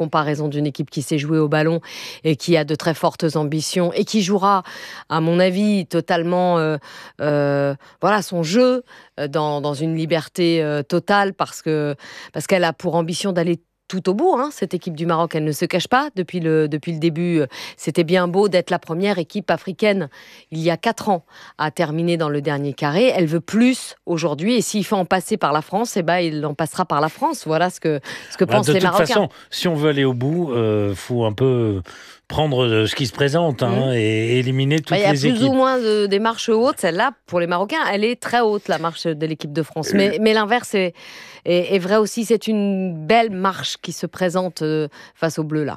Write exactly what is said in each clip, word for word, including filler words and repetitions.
comparaison d'une équipe qui sait jouer au ballon et qui a de très fortes ambitions et qui jouera, à mon avis, totalement euh, euh, voilà, son jeu dans, dans une liberté euh, totale parce que, parce qu'elle a pour ambition d'aller tout au bout, hein, cette équipe du Maroc, elle ne se cache pas. Depuis le, depuis le début, c'était bien beau d'être la première équipe africaine, il y a quatre ans, à terminer dans le dernier carré. Elle veut plus aujourd'hui, et s'il faut en passer par la France, eh ben, il en passera par la France. Voilà ce que, ce que bah, pensent les Marocains. De toute façon, si on veut aller au bout, il euh, faut un peu prendre ce qui se présente hein, mmh. et éliminer toutes bah, les équipes. Il y a plus ou moins de, des marches hautes. Celle-là, pour les Marocains, elle est très haute, la marche de l'équipe de France. Euh... Mais, mais l'inverse est, est, est vrai aussi. C'est une belle marche qui se présente euh, face aux Bleus, là.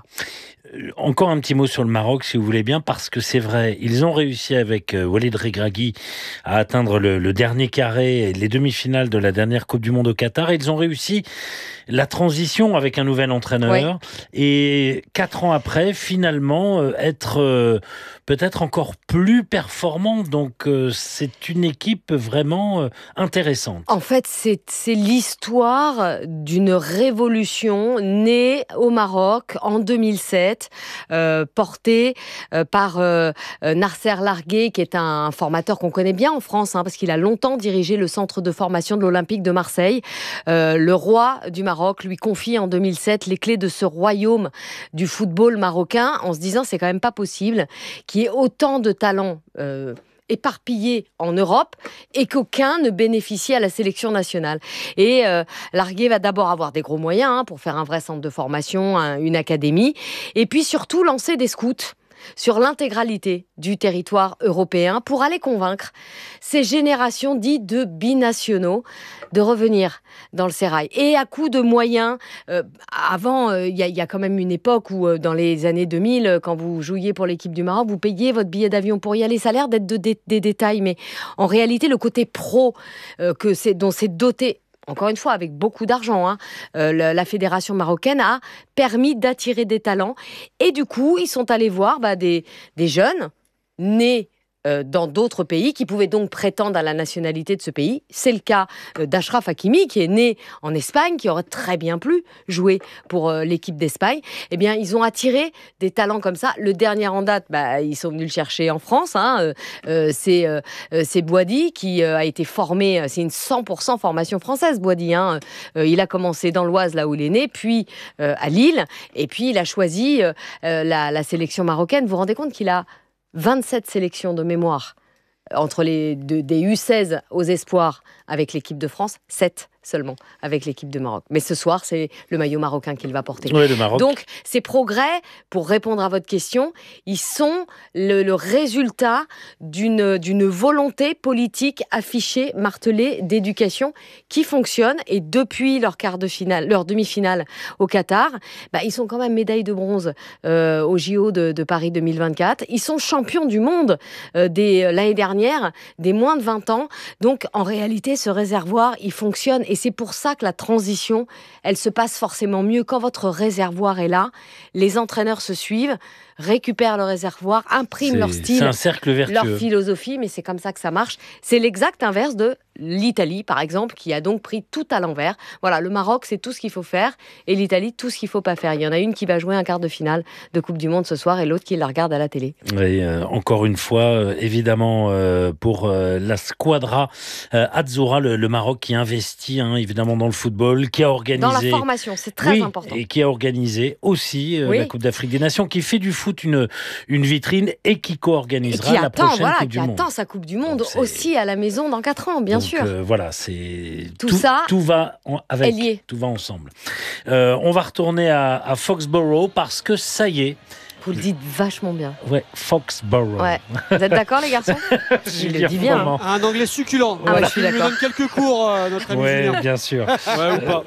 Encore un petit mot sur le Maroc, si vous voulez bien, parce que c'est vrai, ils ont réussi avec euh, Walid Regragui à atteindre le, le dernier carré, les demi-finales de la dernière Coupe du Monde au Qatar. Ils ont réussi la transition avec un nouvel entraîneur. Oui. Et quatre ans après, finalement, euh, être euh, peut-être encore plus performant. Donc, euh, c'est une équipe vraiment euh, intéressante. En fait, c'est, c'est l'histoire d'une révolution née au Maroc en deux mille sept, euh, portée euh, par euh, Nasser Largué, qui est un formateur qu'on connaît bien en France, hein, parce qu'il a longtemps dirigé le centre de formation de l'Olympique de Marseille. Euh, le roi du Maroc lui confie en deux mille sept les clés de ce royaume du football marocain, en se disant c'est quand même pas possible qu'il y ait autant de talents euh, éparpillés en Europe et qu'aucun ne bénéficie à la sélection nationale. Et euh, Largué va d'abord avoir des gros moyens hein, pour faire un vrai centre de formation, un, une académie, et puis surtout lancer des scouts sur l'intégralité du territoire européen pour aller convaincre ces générations dites de binationaux de revenir dans le sérail. Et à coup de moyens, euh, avant, il euh, y, y a quand même une époque où, euh, dans les années deux mille, quand vous jouiez pour l'équipe du Maroc, vous payiez votre billet d'avion pour y aller. Ça a l'air d'être de, de, des détails, mais en réalité, le côté pro euh, que c'est, dont c'est doté, encore une fois, avec beaucoup d'argent, hein, euh, la, la fédération marocaine a permis d'attirer des talents. Et du coup, ils sont allés voir bah, des, des jeunes nés euh, dans d'autres pays qui pouvaient donc prétendre à la nationalité de ce pays. C'est le cas euh, d'Achraf Hakimi, qui est né en Espagne, qui aurait très bien pu jouer pour euh, l'équipe d'Espagne. Eh bien, ils ont attiré des talents comme ça. Le dernier en date, bah, ils sont venus le chercher en France. Hein. Euh, euh, c'est, euh, c'est Boadi qui euh, a été formé, c'est une cent pour cent formation française, Boadi. Hein. Euh, il a commencé dans l'Oise, là où il est né, puis euh, à Lille, et puis il a choisi euh, la, la sélection marocaine. Vous vous rendez compte qu'il a vingt-sept sélections de mémoire entre les de, des U seize aux espoirs avec l'équipe de France, sept seulement avec l'équipe de Maroc. Mais ce soir, c'est le maillot marocain qu'il va porter. Oui, le Maroc. Donc, ces progrès, pour répondre à votre question, ils sont le, le résultat d'une, d'une volonté politique affichée, martelée, d'éducation qui fonctionne. Et depuis leur quart de finale, leur demi-finale au Qatar, bah, ils sont quand même médailles de bronze euh, au J O de, de Paris deux mille vingt-quatre. Ils sont champions du monde euh, des, l'année dernière, des moins de vingt ans. Donc, en réalité, ce réservoir, il fonctionne. Et c'est pour ça que la transition, elle se passe forcément mieux quand votre réservoir est là. Les entraîneurs se suivent, récupèrent le réservoir, impriment c'est, leur style, c'est un cercle vertueux. Leur philosophie, mais c'est comme ça que ça marche. C'est l'exact inverse de l'Italie, par exemple, qui a donc pris tout à l'envers. Voilà, le Maroc, c'est tout ce qu'il faut faire, et l'Italie, tout ce qu'il ne faut pas faire. Il y en a une qui va jouer un quart de finale de Coupe du Monde ce soir, et l'autre qui la regarde à la télé. Oui, euh, encore une fois, euh, évidemment, euh, pour euh, la Squadra euh, Azzurra, le, le Maroc qui investit hein, évidemment dans le football, qui a organisé... Dans la formation, c'est très oui, important. Et qui a organisé aussi euh, oui. la Coupe d'Afrique des Nations, qui fait du foot une, une vitrine et qui co-organisera et qui la attend, prochaine voilà, Coupe du Monde. Monde. Qui attend sa Coupe du Monde donc, aussi à la maison dans quatre ans, bien donc, sûr. Euh, voilà, c'est... Tout, tout ça, tout va en, avec, lié. Tout va ensemble. Euh, on va retourner à, à Foxborough parce que ça y est, vous le dites vachement bien. Ouais, Foxborough. Ouais. Vous êtes d'accord, les garçons? Je le dis bien. Hein. Un anglais succulent. Ah, ouais, je suis d'accord. Il nous donne quelques cours, euh, notre ami ouais, Julien. bien sûr. Ouais, ou pas.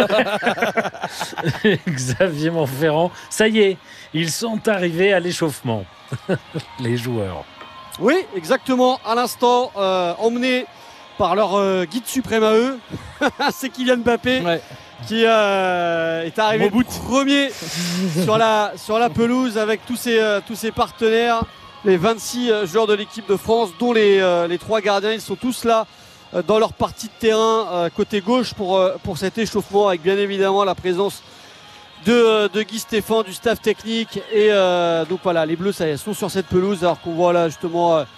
Xavier Montferrand. Ça y est, ils sont arrivés à l'échauffement. Les joueurs. Oui, exactement. À l'instant, euh, emmenés par leur euh, guide suprême à eux, c'est Kylian Mbappé. Ouais. Qui euh, est arrivé premier sur la, sur la pelouse avec tous ses, euh, tous ses partenaires, les vingt-six euh, joueurs de l'équipe de France, dont les, euh, les trois gardiens. Ils sont tous là euh, dans leur partie de terrain, euh, côté gauche pour, euh, pour cet échauffement, avec bien évidemment la présence de, de Guy Stéphane, du staff technique. Et euh, donc voilà, les Bleus, ça y est, sont sur cette pelouse, alors qu'on voit là justement euh,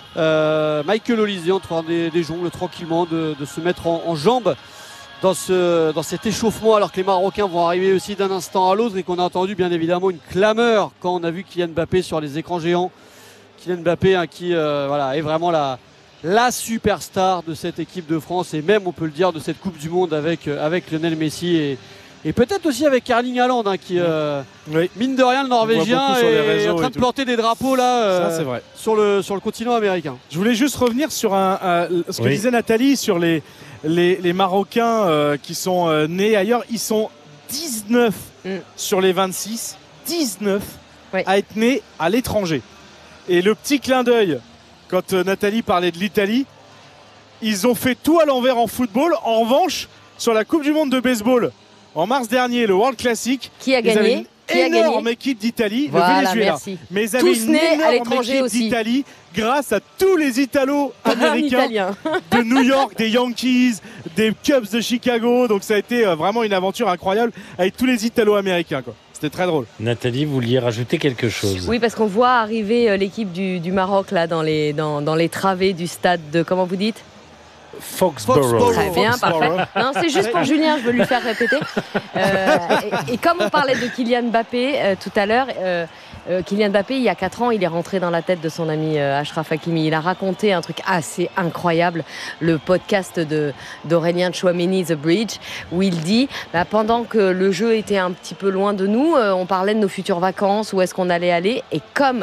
euh, Michael Olise en train des, des jongles tranquillement, de, de se mettre en, en jambes dans, ce, dans cet échauffement, alors que les Marocains vont arriver aussi d'un instant à l'autre et qu'on a entendu bien évidemment une clameur quand on a vu Kylian Mbappé sur les écrans géants. Kylian Mbappé hein, qui euh, voilà, est vraiment la, la superstar de cette équipe de France et même on peut le dire de cette Coupe du Monde avec, euh, avec Lionel Messi et, et peut-être aussi avec Erling Haaland hein, qui euh, oui. mine de rien le Norvégien est en train de planter des drapeaux là euh, Ça, sur, le, sur le continent américain. Je voulais juste revenir sur un, un, ce que oui. disait Nathalie sur les, les, les Marocains euh, qui sont euh, nés ailleurs. Ils sont dix-neuf mm. sur les vingt-six, dix-neuf oui. à être nés à l'étranger. Et le petit clin d'œil, quand euh, Nathalie parlait de l'Italie, ils ont fait tout à l'envers en football. En revanche, sur la Coupe du Monde de baseball, en mars dernier, le World Classic, qui a gagné Qui a énorme gagné équipe d'Italie, voilà, le Venezuela. Merci. Mais ils avaient tous une nés à énorme équipe d'Italie grâce à tous les Italo-américains de New York, des Yankees, des Cubs de Chicago. Donc ça a été vraiment une aventure incroyable avec tous les Italo-américains, quoi. C'était très drôle. Nathalie, vous vouliez rajouter quelque chose? Oui, parce qu'on voit arriver l'équipe du, du Maroc là, dans, les, dans, dans les travées du stade de, comment vous dites? Foxborough. Foxborough. Très bien, parfait. Non, c'est juste pour Julien, je veux lui faire répéter. Euh, et, et comme on parlait de Kylian Mbappé euh, tout à l'heure, euh, euh, Kylian Mbappé, il y a quatre ans, il est rentré dans la tête de son ami euh, Achraf Hakimi. Il a raconté un truc assez incroyable, le podcast de, d'Aurélien Tchouameni, The Bridge, où il dit, bah, pendant que le jeu était un petit peu loin de nous, euh, on parlait de nos futures vacances, où est-ce qu'on allait aller, et comme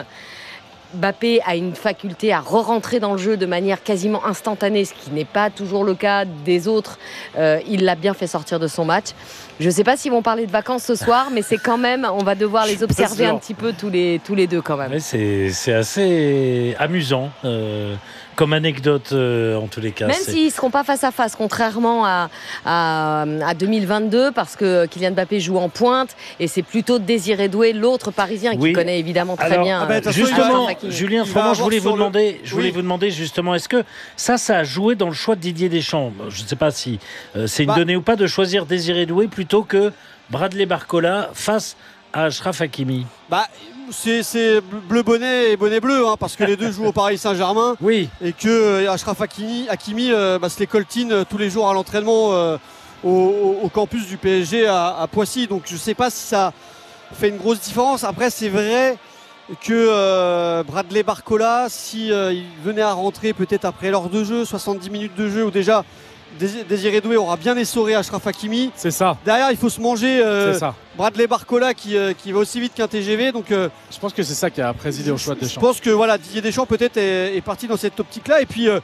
Mbappé a une faculté à re-rentrer dans le jeu de manière quasiment instantanée, ce qui n'est pas toujours le cas des autres. Euh, il l'a bien fait sortir de son match. Je ne sais pas s'ils vont parler de vacances ce soir, mais c'est quand même, on va devoir les observer un petit peu tous les, tous les deux quand même. Ouais, c'est, c'est assez amusant. Euh... Comme anecdote, euh, en tous les cas. Même c'est... s'ils ne seront pas face à face, contrairement à, à, à deux mille vingt-deux, parce que Kylian Mbappé joue en pointe, et c'est plutôt Désiré Doué, l'autre Parisien, oui. qui connaît évidemment très Alors, bien. Ah ben, justement, Julien Froment, je voulais vous demander, je voulais oui. vous demander justement, est-ce que ça, ça a joué dans le choix de Didier Deschamps? Je ne sais pas si euh, c'est une bah, donnée ou pas de choisir Désiré Doué plutôt que Bradley Barcola face à Achraf Hakimi. Bah, c'est, c'est bleu bonnet et bonnet bleu, hein, parce que les deux jouent au Paris Saint-Germain. Oui. Et que euh, Achraf Hakimi, Hakimi euh, bah, se les coltine euh, tous les jours à l'entraînement euh, au, au campus du P S G à, à Poissy. Donc je ne sais pas si ça fait une grosse différence. Après, c'est vrai que euh, Bradley Barcola, si euh, il venait à rentrer peut-être après l'heure de jeu, soixante-dix minutes de jeu, ou déjà Désiré Doué aura bien essoré Achraf Hakimi. C'est ça. Derrière, il faut se manger euh, c'est ça. Bradley Barcola qui, euh, qui va aussi vite qu'un T G V. Donc, euh, je pense que c'est ça qui a présidé au choix de Deschamps. Je pense que voilà, Didier Deschamps peut-être est, est parti dans cette optique-là. Et puis euh,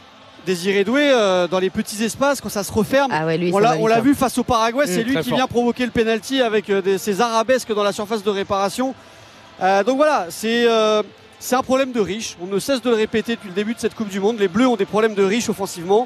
Désiré Doué, euh, dans les petits espaces, quand ça se referme, ah ouais, lui, on, l'a, on l'a vu face au Paraguay. Mmh, c'est lui qui fort. vient provoquer le pénalty avec euh, des, ces arabesques dans la surface de réparation. Euh, donc voilà, c'est, euh, c'est un problème de riche. On ne cesse de le répéter depuis le début de cette Coupe du Monde. Les Bleus ont des problèmes de riche offensivement.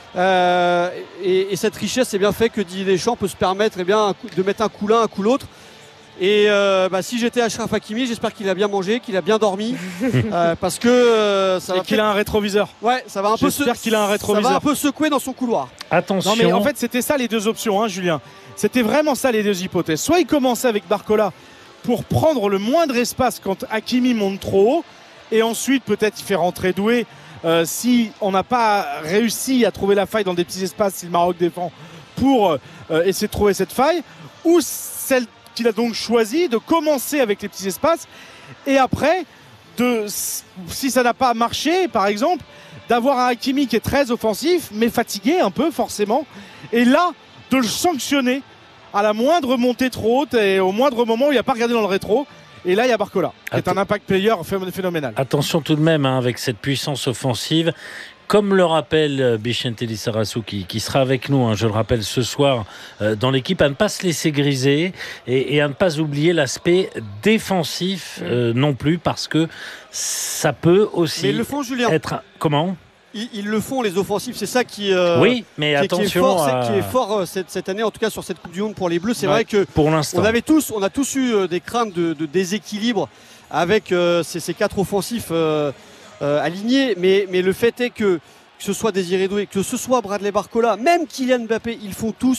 Euh, et, et cette richesse est bien fait que Didier Deschamps peut se permettre eh bien, un coup, de mettre un coup l'un, un coup l'autre. Et euh, bah, si j'étais Achraf Hakimi, j'espère qu'il a bien mangé, qu'il a bien dormi, euh, parce que euh, ça et va qu'il a un rétroviseur. Ouais, ça va un peu. J'espère se... qu'il a un rétroviseur. Ça va un peu secouer dans son couloir. Attention. Non mais en fait c'était ça les deux options, hein, Julien. C'était vraiment ça les deux hypothèses. Soit il commençait avec Barcola pour prendre le moindre espace quand Hakimi monte trop haut, et ensuite peut-être il fait rentrer Doué. Euh, si on n'a pas réussi à trouver la faille dans des petits espaces, si le Maroc défend, pour euh, essayer de trouver cette faille, ou celle qu'il a donc choisi de commencer avec les petits espaces, et après, de, si ça n'a pas marché, par exemple, d'avoir un Hakimi qui est très offensif, mais fatigué un peu forcément, et là, de le sanctionner à la moindre montée trop haute, et au moindre moment où il n'a pas regardé dans le rétro. Et là, il y a Barcola, qui est un impact player phénoménal. Attention tout de même, hein, avec cette puissance offensive. Comme le rappelle Bichente Lissarassou, qui, qui sera avec nous, hein, je le rappelle ce soir, euh, dans l'équipe, à ne pas se laisser griser et, et à ne pas oublier l'aspect défensif euh, non plus, parce que ça peut aussi Mais ils le font, Julien. être... Comment ? Ils, ils le font, les offensifs, c'est ça qui, euh, oui, mais qui, attention qui est fort, à... c'est, qui est fort euh, cette, cette année, en tout cas sur cette Coupe du Monde pour les Bleus. C'est ouais, vrai que pour l'instant. On, avait tous, on a tous eu euh, des craintes de, de déséquilibre avec euh, ces, ces quatre offensifs euh, euh, alignés, mais, mais le fait est que, que ce soit Désiré Doué, que ce soit Bradley Barcola, même Kylian Mbappé, ils font tous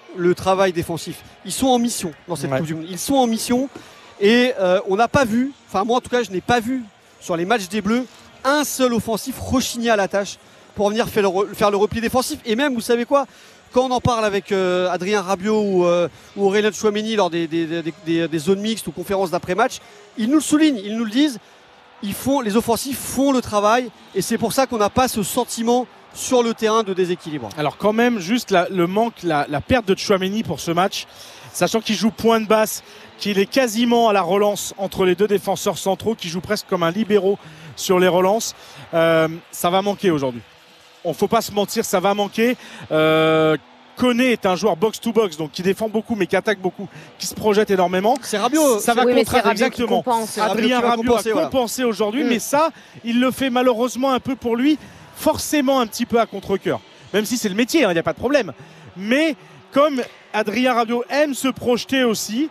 le travail défensif. Ils sont en mission dans cette ouais. Coupe du Monde. Ils sont en mission et euh, on n'a pas vu, enfin moi en tout cas je n'ai pas vu sur les matchs des Bleus un seul offensif rechigner à la tâche pour venir faire le, re, faire le repli défensif. Et même, vous savez quoi, quand on en parle avec euh, Adrien Rabiot ou, euh, ou Aurélien Tchouaméni lors des, des, des, des, des zones mixtes ou conférences d'après-match, ils nous le soulignent, ils nous le disent, ils font, les offensifs font le travail et c'est pour ça qu'on n'a pas ce sentiment sur le terrain de déséquilibre. Alors quand même, juste la, le manque, la, la perte de Tchouaméni pour ce match, sachant qu'il joue point de basse, qu'il est quasiment à la relance entre les deux défenseurs centraux, qui joue presque comme un libéro sur les relances, euh, ça va manquer aujourd'hui. On ne faut pas se mentir, ça va manquer. Euh, Koné est un joueur box-to-box, donc qui défend beaucoup, mais qui attaque beaucoup, qui se projette énormément. C'est Rabiot. Ça va oui, contraindre, exactement. Adrien Rabiot a voilà. compensé aujourd'hui, mmh. mais ça, il le fait malheureusement un peu pour lui, forcément un petit peu à contre-cœur. Même si c'est le métier, il hein, n'y a pas de problème. Mais comme Adrien Rabiot aime se projeter aussi,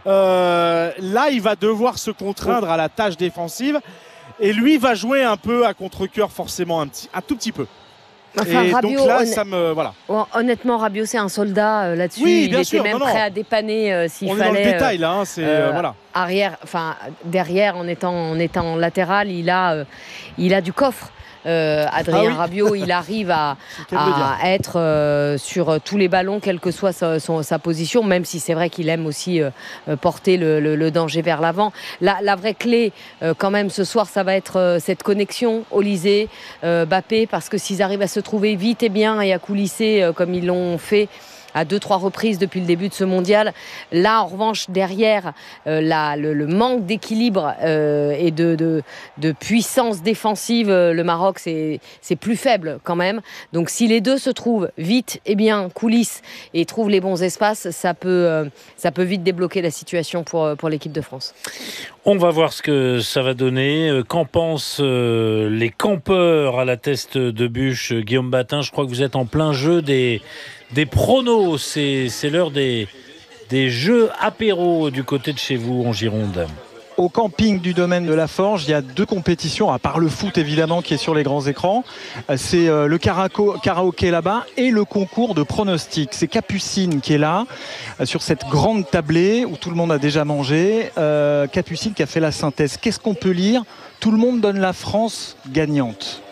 euh, là, il va devoir se contraindre oh. à la tâche défensive. Et lui va jouer un peu à contre-cœur, forcément, un, petit, un tout petit peu. Enfin, et Rabiot, donc là, honn... ça me voilà. Honnêtement, Rabiot, c'est un soldat euh, là-dessus. Oui, il bien était sûr, même non, prêt non. à dépanner euh, s'il On fallait. On est dans le détail là, hein, c'est euh, voilà. Arrière, enfin derrière, en étant en étant latéral, il a euh, il a du coffre. Euh, Adrien ah oui. Rabiot, il arrive à, à être euh, sur tous les ballons, quelle que soit sa, son, sa position, même si c'est vrai qu'il aime aussi euh, porter le, le, le danger vers l'avant. La, la vraie clé, euh, quand même, ce soir, ça va être euh, cette connexion Olysée, euh, Mbappé, parce que s'ils arrivent à se trouver vite et bien et à coulisser euh, comme ils l'ont fait à deux, trois reprises depuis le début de ce mondial. Là, en revanche, derrière, euh, la, le, le manque d'équilibre euh, et de, de, de puissance défensive, euh, le Maroc, c'est, c'est plus faible quand même. Donc, si les deux se trouvent vite et bien, coulissent et trouvent les bons espaces, ça peut, euh, ça peut vite débloquer la situation pour, pour l'équipe de France. On va voir ce que ça va donner. Qu'en pensent euh, les campeurs à la teste de bûche, Guillaume Batin? Je crois que vous êtes en plein jeu des... Des pronos, c'est, c'est l'heure des, des jeux apéros du côté de chez vous en Gironde. Au camping du domaine de la Forge, il y a deux compétitions, à part le foot évidemment qui est sur les grands écrans. C'est le karaoké là-bas et le concours de pronostics. C'est Capucine qui est là, sur cette grande tablée où tout le monde a déjà mangé. Euh, Capucine qui a fait la synthèse. Qu'est-ce qu'on peut lire? Tout le monde donne la France gagnante.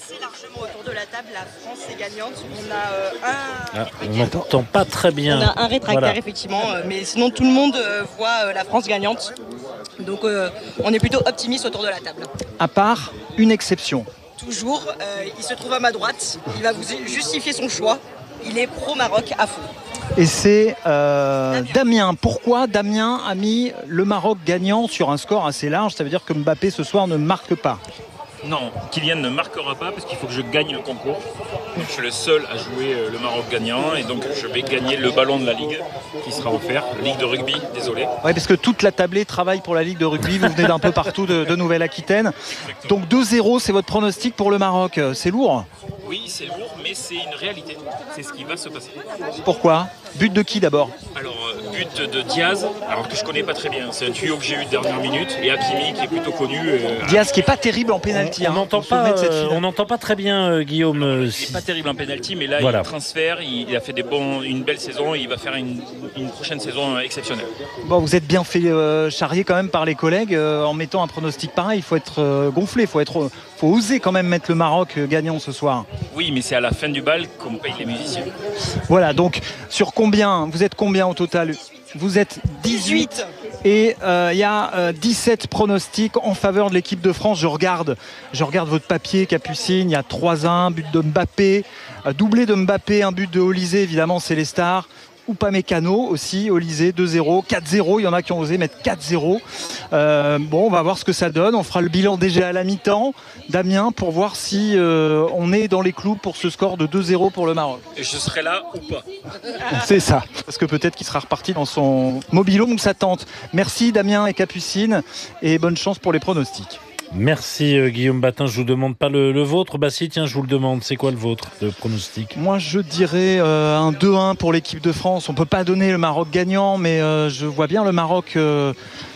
Autour de la table, la France est gagnante. On a euh, un. Ah, on n'entend pas très bien. On a un rétractaire, voilà. effectivement, euh, mais sinon tout le monde euh, voit euh, la France gagnante. Donc euh, on est plutôt optimiste autour de la table. À part une exception. Toujours, euh, il se trouve à ma droite. Il va vous justifier son choix. Il est pro-Maroc à fond. Et c'est euh, Damien. Damien. Pourquoi Damien a mis le Maroc gagnant sur un score assez large? Ça veut dire que Mbappé ce soir ne marque pas. Non, Kylian ne marquera pas parce qu'il faut que je gagne le concours. Donc je suis le seul à jouer le Maroc gagnant et donc je vais gagner le ballon de la Ligue qui sera offert, Ligue de rugby, désolé. Oui, parce que toute la tablée travaille pour la Ligue de rugby, vous venez d'un peu partout de, de Nouvelle-Aquitaine. Donc deux zéro, c'est votre pronostic pour le Maroc, c'est lourd? Oui, c'est lourd, mais c'est une réalité, c'est ce qui va se passer. Pourquoi? But de qui d'abord? Alors, but de Diaz, alors que je connais pas très bien, c'est un tuyau que j'ai eu de dernière minute, et Hakimi qui est plutôt connu. Euh, Diaz qui est pas terrible en pénalty. On n'entend hein, pas, euh, pas très bien euh, Guillaume. Euh, il n'est pas terrible en pénalty, mais là voilà. Il transfère, il, il a fait des bons, une belle saison, et il va faire une, une prochaine saison exceptionnelle. Bon, vous êtes bien fait euh, charrier quand même par les collègues euh, en mettant un pronostic pareil. Il faut être euh, gonflé, il faut être, faut oser quand même mettre le Maroc euh, gagnant ce soir. Oui, mais c'est à la fin du bal qu'on paye les musiciens. Voilà, donc sur combien, vous êtes combien au total? Vous êtes dix-huit et il euh, y a euh, dix-sept pronostics en faveur de l'équipe de France. Je regarde, je regarde votre papier, Capucine. Il y a trois un, but de Mbappé, euh, doublé de Mbappé, un but de Olysée, évidemment, c'est les stars. Upamecano aussi, Olysée deux zéro, quatre zéro, il y en a qui ont osé mettre quatre zéro. Euh, bon, on va voir ce que ça donne. On fera le bilan déjà à la mi-temps, Damien, pour voir si euh, on est dans les clous pour ce score de deux zéro pour le Maroc. Et je serai là ou pas? C'est ça, parce que peut-être qu'il sera reparti dans son mobil-home ou sa tente. Merci Damien et Capucine, et bonne chance pour les pronostics. Merci euh, Guillaume Batin, je vous demande pas le, le vôtre. Bah si, tiens, je vous le demande, c'est quoi le vôtre, le pronostic? Moi je dirais euh, un deux un pour l'équipe de France. On peut pas donner le Maroc gagnant, mais euh, je vois bien le Maroc euh,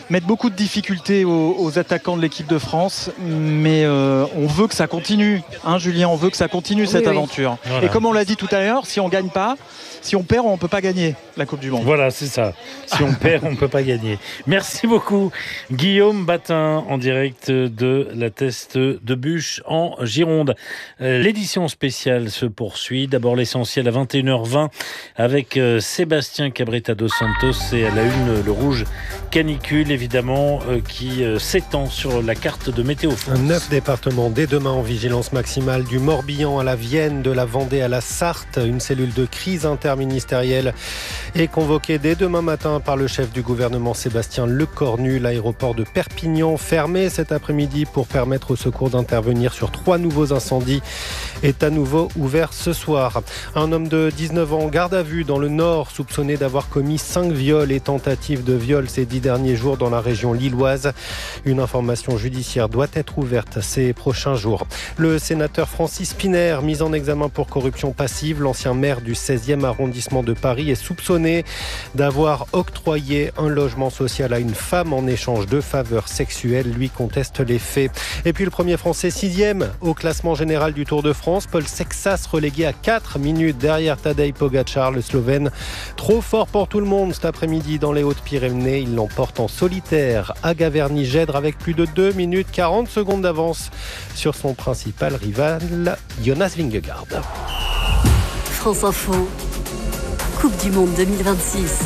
mettre beaucoup de difficultés aux, aux attaquants de l'équipe de France, mais euh, on veut que ça continue, hein, Julien, on veut que ça continue cette oui, aventure. oui. Voilà. Et comme on l'a dit tout à l'heure, si on gagne pas, si on perd, on ne peut pas gagner la Coupe du Monde. Voilà, c'est ça. Si on perd, on ne peut pas gagner. Merci beaucoup, Guillaume Batin, en direct de la Teste de Buch en Gironde. Euh, l'édition spéciale se poursuit. D'abord l'essentiel à vingt et une heures vingt avec euh, Sébastien Cabrita dos Santos et à la une le rouge canicule évidemment euh, qui euh, s'étend sur la carte de Météo France. Neuf départements dès demain en vigilance maximale, du Morbihan à la Vienne, de la Vendée à la Sarthe. Une cellule de crise interministérielle est convoquée dès demain matin par le chef du gouvernement Sébastien Lecornu. L'aéroport de Perpignan fermé cet après-midi pour permettre aux secours d'intervenir sur trois nouveaux incendies est à nouveau ouvert ce soir. Un homme de dix-neuf ans en garde à vue dans le Nord, soupçonné d'avoir commis cinq viols et tentatives de viol ces dix derniers jours dans la région lilloise. Une information judiciaire doit être ouverte ces prochains jours. Le sénateur Francis Piner, mis en examen pour corruption passive, l'ancien maire du seizième arrondissement de Paris, est soupçonné d'avoir octroyé un logement social à une femme en échange de faveurs sexuelles. Lui conteste les faits. Et puis le premier Français sixième au classement général du Tour de France, Paul Sexas relégué à quatre minutes derrière Tadej Pogačar, le Slovène. Trop fort pour tout le monde cet après-midi dans les Hautes-Pyrénées. Il l'emporte en solitaire à Gaverny-Gèdre avec plus de deux minutes quarante secondes d'avance sur son principal rival, Jonas Vingegaard. France Info, Coupe du Monde deux mille vingt-six.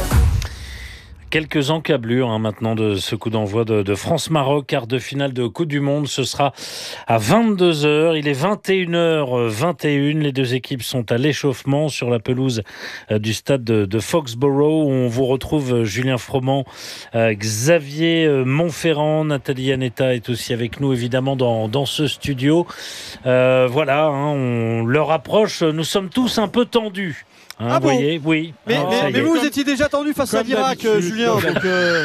Quelques encablures hein, maintenant de ce coup d'envoi de, de France-Maroc, quart de finale de Coupe du Monde. Ce sera à vingt-deux heures. Il est vingt et une heures vingt et une. Les deux équipes sont à l'échauffement sur la pelouse euh, du stade de, de Foxborough. Où on vous retrouve euh, Julien Froment, euh, Xavier euh, Montferrand, Nathalie Anetta est aussi avec nous évidemment dans, dans ce studio. Euh, voilà, hein, on leur approche. Nous sommes tous un peu tendus. Hein, ah vous bon voyez, oui. Mais, Ah, mais, mais vous, vous étiez déjà tendu face à l'Irak, Julien. Donc, euh...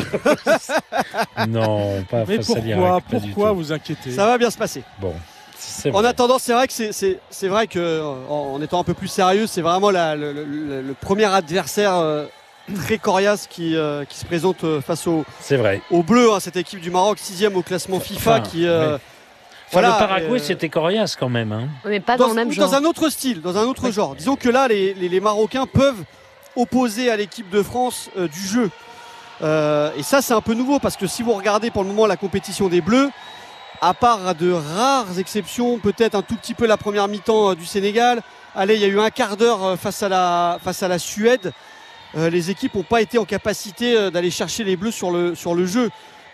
non, pas mais face pourquoi, à l'Irak. Pourquoi vous inquiétez? Ça va bien se passer. Bon. En attendant, c'est vrai que c'est, c'est, c'est vrai que en, en étant un peu plus sérieux, c'est vraiment la, le, le, le premier adversaire euh, très coriace qui, euh, qui se présente face au, c'est vrai. au bleu, hein, cette équipe du Maroc, sixième au classement FIFA, enfin, qui. Euh, Enfin, voilà, le Paraguay, euh, c'était coriace quand même. Hein. Mais pas dans, dans le même genre. Dans un autre style, dans un autre oui. genre. Disons que là, les, les, les Marocains peuvent opposer à l'équipe de France euh, du jeu. Euh, et ça, c'est un peu nouveau parce que si vous regardez pour le moment la compétition des Bleus, à part de rares exceptions, peut-être un tout petit peu la première mi-temps euh, du Sénégal, allez, il y a eu un quart d'heure euh, face à la, face à la Suède. Euh, les équipes n'ont pas été en capacité euh, d'aller chercher les Bleus sur le, sur le jeu.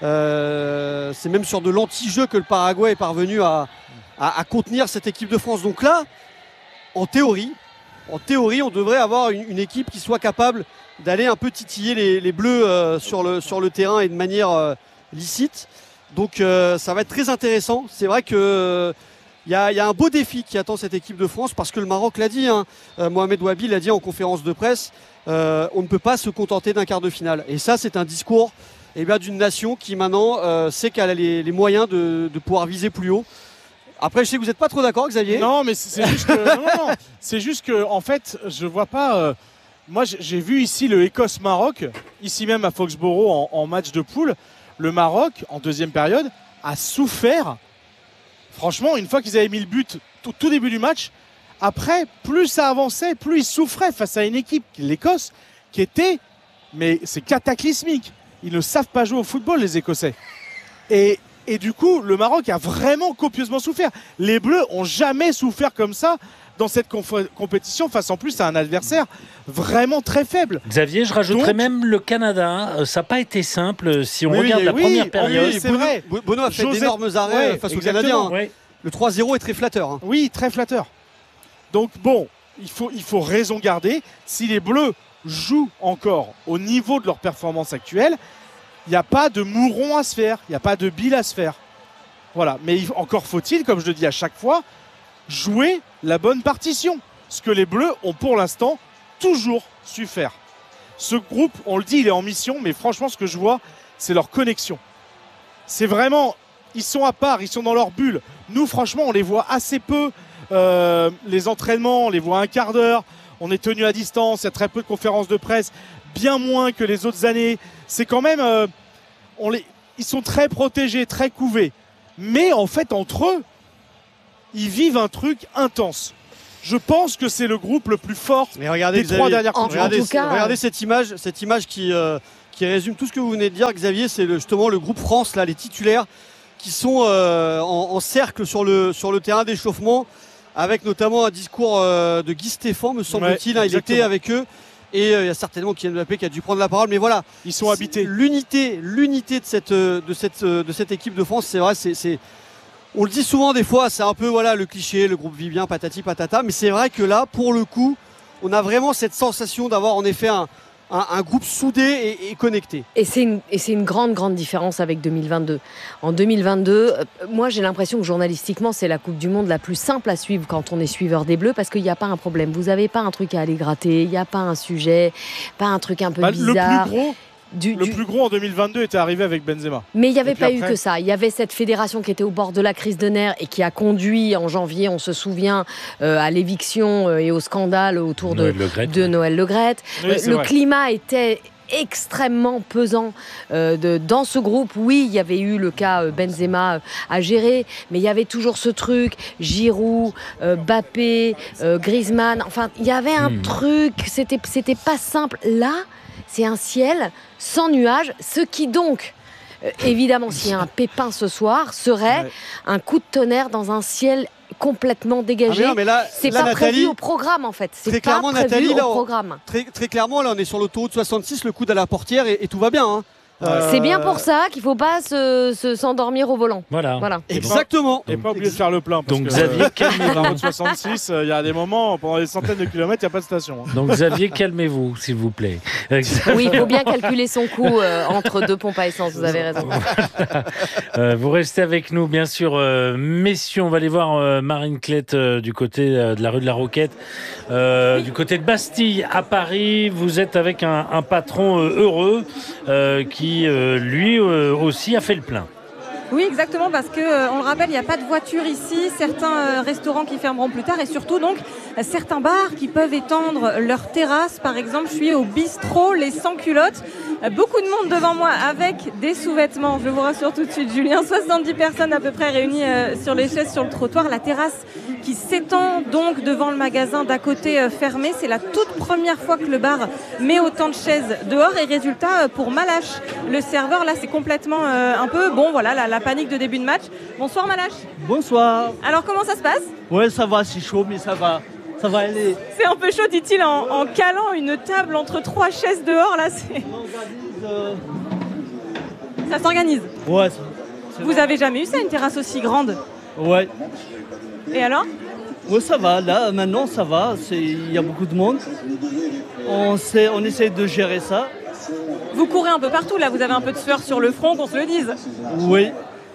Euh, c'est même sur de l'anti-jeu que le Paraguay est parvenu à, à, à contenir cette équipe de France. Donc là, en théorie, en théorie, on devrait avoir une, une équipe qui soit capable d'aller un peu titiller les, les Bleus euh, sur, le, sur le terrain et de manière euh, licite. Donc euh, ça va être très intéressant. C'est vrai que euh, y a, y a un beau défi qui attend cette équipe de France parce que le Maroc l'a dit, hein, euh, Mohamed Ouabi l'a dit en conférence de presse, euh, on ne peut pas se contenter d'un quart de finale. Et ça, c'est un discours eh bien, d'une nation qui maintenant euh, sait qu'elle a les, les moyens de, de pouvoir viser plus haut. Après, je sais que vous n'êtes pas trop d'accord, Xavier. Non, mais c'est juste que, non, non, c'est juste que, en fait, je vois pas. Euh, moi, j'ai vu ici le Écosse-Maroc, ici même à Foxborough en, en match de poule. Le Maroc, en deuxième période, a souffert. Franchement, une fois qu'ils avaient mis le but tout, tout début du match, après, plus ça avançait, plus ils souffraient face à une équipe, l'Écosse, qui était, mais c'est cataclysmique. Ils ne savent pas jouer au football, les Écossais. Et, et du coup, le Maroc a vraiment copieusement souffert. Les Bleus ont jamais souffert comme ça dans cette conf- compétition face en plus à un adversaire vraiment très faible. Xavier, je rajouterais Donc, même le Canada. Ça n'a pas été simple si on oui, regarde la oui, première période. Oui, c'est Bono, vrai. Bono a fait José... d'énormes arrêts ouais, face aux Canadiens. Ouais. Le trois zéro est très flatteur. Hein. Oui, très flatteur. Donc bon, il faut, il faut raison garder. Si les Bleus jouent encore au niveau de leur performance actuelle, il n'y a pas de mouron à se faire, il n'y a pas de bile à se faire. Voilà, mais encore faut-il, comme je le dis à chaque fois, jouer la bonne partition. Ce que les Bleus ont pour l'instant toujours su faire. Ce groupe, on le dit, il est en mission, mais franchement, ce que je vois, c'est leur connexion. C'est vraiment, ils sont à part, ils sont dans leur bulle. Nous, franchement, on les voit assez peu. Euh, les entraînements, on les voit un quart d'heure. On est tenu à distance, il y a très peu de conférences de presse, bien moins que les autres années. C'est quand même, euh, on les, ils sont très protégés, très couvés. Mais en fait, entre eux, ils vivent un truc intense. Je pense que c'est le groupe le plus fort Mais regardez, des Xavier, trois dernières en, regardez, tout cas, regardez cette image, cette image qui, euh, qui résume tout ce que vous venez de dire, Xavier. C'est le, justement le groupe France, là, les titulaires, qui sont euh, en, en cercle sur le, sur le terrain d'échauffement, avec notamment un discours euh, de Guy Stéphane, me semble-t-il. Ouais, il était avec eux. Et euh, il y a certainement Kylian Mbappé qui a dû prendre la parole. Mais voilà, ils sont habités. L'unité, l'unité de cette, de cette, de cette équipe de France, c'est vrai, c'est, c'est, on le dit souvent des fois, c'est un peu voilà le cliché, le groupe vit bien, patati patata. Mais c'est vrai que là, pour le coup, on a vraiment cette sensation d'avoir en effet un, un, un groupe soudé et, et connecté. Et c'est, une, et c'est une grande, grande différence avec deux mille vingt-deux. En deux mille vingt-deux, euh, moi j'ai l'impression que journalistiquement, c'est la Coupe du Monde la plus simple à suivre quand on est suiveur des Bleus, parce qu'il n'y a pas un problème. Vous n'avez pas un truc à aller gratter, il n'y a pas un sujet, pas un truc un peu bah, bizarre. Le plus gros Du, le du... plus gros en deux mille vingt-deux était arrivé avec Benzema. Mais il n'y avait pas après... eu que ça. Il y avait cette fédération qui était au bord de la crise de nerfs et qui a conduit en janvier, on se souvient, euh, à l'éviction et au scandale autour Noël de, Le Graët, de Noël Le Graët. Oui, euh, le vrai. climat était extrêmement pesant euh, de, dans ce groupe. Oui, il y avait eu le cas euh, Benzema euh, à gérer, mais il y avait toujours ce truc, Giroud, euh, Mbappé, euh, Griezmann. Enfin, il y avait un mmh. truc, c'était, c'était pas simple. Là, c'est un ciel sans nuages, ce qui donc, euh, évidemment, s'il y a un pépin ce soir, serait ouais. un coup de tonnerre dans un ciel complètement dégagé. Ah mais non, mais là, c'est là, pas Nathalie, prévu au programme en fait. C'est très pas clairement, prévu Nathalie, au là, on, programme. Très, très clairement, là, on est sur l'autoroute soixante-six, le coude à la portière et, et tout va bien. Hein. Euh... C'est bien pour ça qu'il ne faut pas se, se, s'endormir au volant. Voilà. voilà. Exactement. Et pas oublier de faire le plein. Parce Donc que, Xavier, euh, calmez-vous. Dans la route soixante-six, il euh, y a des moments, pendant des centaines de kilomètres, il n'y a pas de station. Hein. Donc Xavier, calmez-vous, s'il vous plaît. Oui, il faut bien calculer son coût euh, entre deux pompes à essence, vous avez raison. euh, vous restez avec nous, bien sûr. Euh, messieurs, on va aller voir euh, Marine Klett euh, du côté euh, de la rue de la Roquette. Euh, oui. Du côté de Bastille, à Paris, vous êtes avec un, un patron euh, heureux euh, qui, euh, lui, Euh, aussi a fait le plein. Oui, exactement, parce que euh, on le rappelle, il n'y a pas de voiture ici, certains euh, restaurants qui fermeront plus tard et surtout donc euh, certains bars qui peuvent étendre leur terrasse. Par exemple, je suis au bistrot Les Sans Culottes. Euh, beaucoup de monde devant moi avec des sous-vêtements. Je vous rassure tout de suite, Julien. soixante-dix personnes à peu près réunies euh, sur les chaises sur le trottoir. La terrasse qui s'étend donc devant le magasin d'à côté euh, fermé. C'est la toute première fois que le bar met autant de chaises dehors. Et résultat, euh, pour Malache, le serveur, là, c'est complètement euh, un peu, bon, voilà, la, la panique de début de match. Bonsoir Malache. Bonsoir. Alors comment ça se passe? Ouais, ça va, c'est chaud, mais ça va. Ça va aller. C'est un peu chaud, dit-il, en, en calant une table entre trois chaises dehors, là, c'est... Euh... Ça s'organise. Ouais. Vous vrai. Avez jamais eu ça, une terrasse aussi grande? Ouais. Et alors? Ouais, ça va, là, maintenant, ça va. Il y a beaucoup de monde. On, sait, on essaie de gérer ça. Vous courez un peu partout, là, vous avez un peu de sueur sur le front, qu'on se le dise. Oui.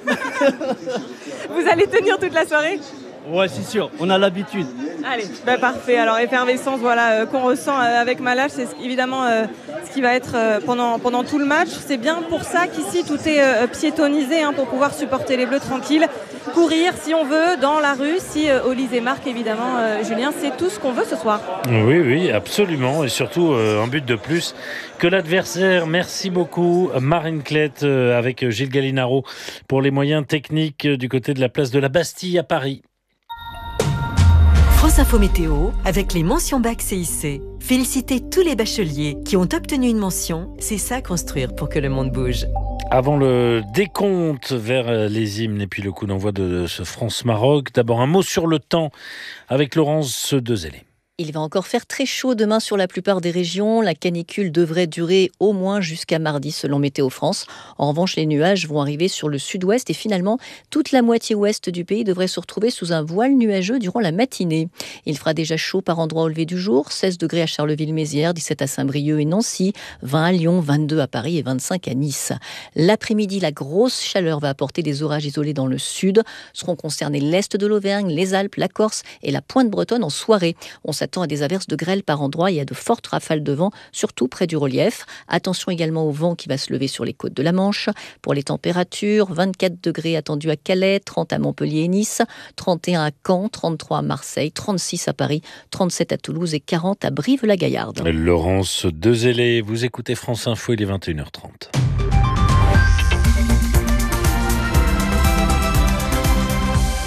Vous allez tenir toute la soirée? Ouais, c'est sûr, on a l'habitude. Allez, bah parfait. Alors, effervescence, voilà, euh, qu'on ressent euh, avec Malache, c'est évidemment euh, ce qui va être euh, pendant, pendant tout le match. C'est bien pour ça qu'ici, tout est euh, piétonisé, hein, pour pouvoir supporter les Bleus tranquilles. Courir, si on veut, dans la rue, si euh, Olise marque, évidemment, euh, Julien, c'est tout ce qu'on veut ce soir. Oui, oui, absolument. Et surtout, euh, un but de plus que l'adversaire. Merci beaucoup, Marine Klett, euh, avec Gilles Gallinaro, pour les moyens techniques euh, du côté de la place de la Bastille à Paris. France Info Météo, avec les mentions bac C I C. Félicitez tous les bacheliers qui ont obtenu une mention. C'est ça, construire pour que le monde bouge. Avant le décompte vers les hymnes et puis le coup d'envoi de ce France-Maroc, d'abord un mot sur le temps avec Laurence Dezellé. Il va encore faire très chaud demain sur la plupart des régions. La canicule devrait durer au moins jusqu'à mardi selon Météo France. En revanche, les nuages vont arriver sur le sud-ouest et finalement, toute la moitié ouest du pays devrait se retrouver sous un voile nuageux durant la matinée. Il fera déjà chaud par endroits au lever du jour. seize degrés à Charleville-Mézières, dix-sept à Saint-Brieuc et Nancy, vingt à Lyon, vingt-deux à Paris et vingt-cinq à Nice. L'après-midi, la grosse chaleur va apporter des orages isolés dans le sud. Seront concernés l'est de l'Auvergne, les Alpes, la Corse et la pointe bretonne en soirée. On s'attend à des averses de grêle par endroits et à de fortes rafales de vent, surtout près du relief. Attention également au vent qui va se lever sur les côtes de la Manche. Pour les températures, vingt-quatre degrés attendus à Calais, trente à Montpellier et Nice, trente et un à Caen, trente-trois à Marseille, trente-six à Paris, trente-sept à Toulouse et quarante à Brive-la-Gaillarde. Laurence Dezellé, vous écoutez France Info, il est vingt et une heures trente.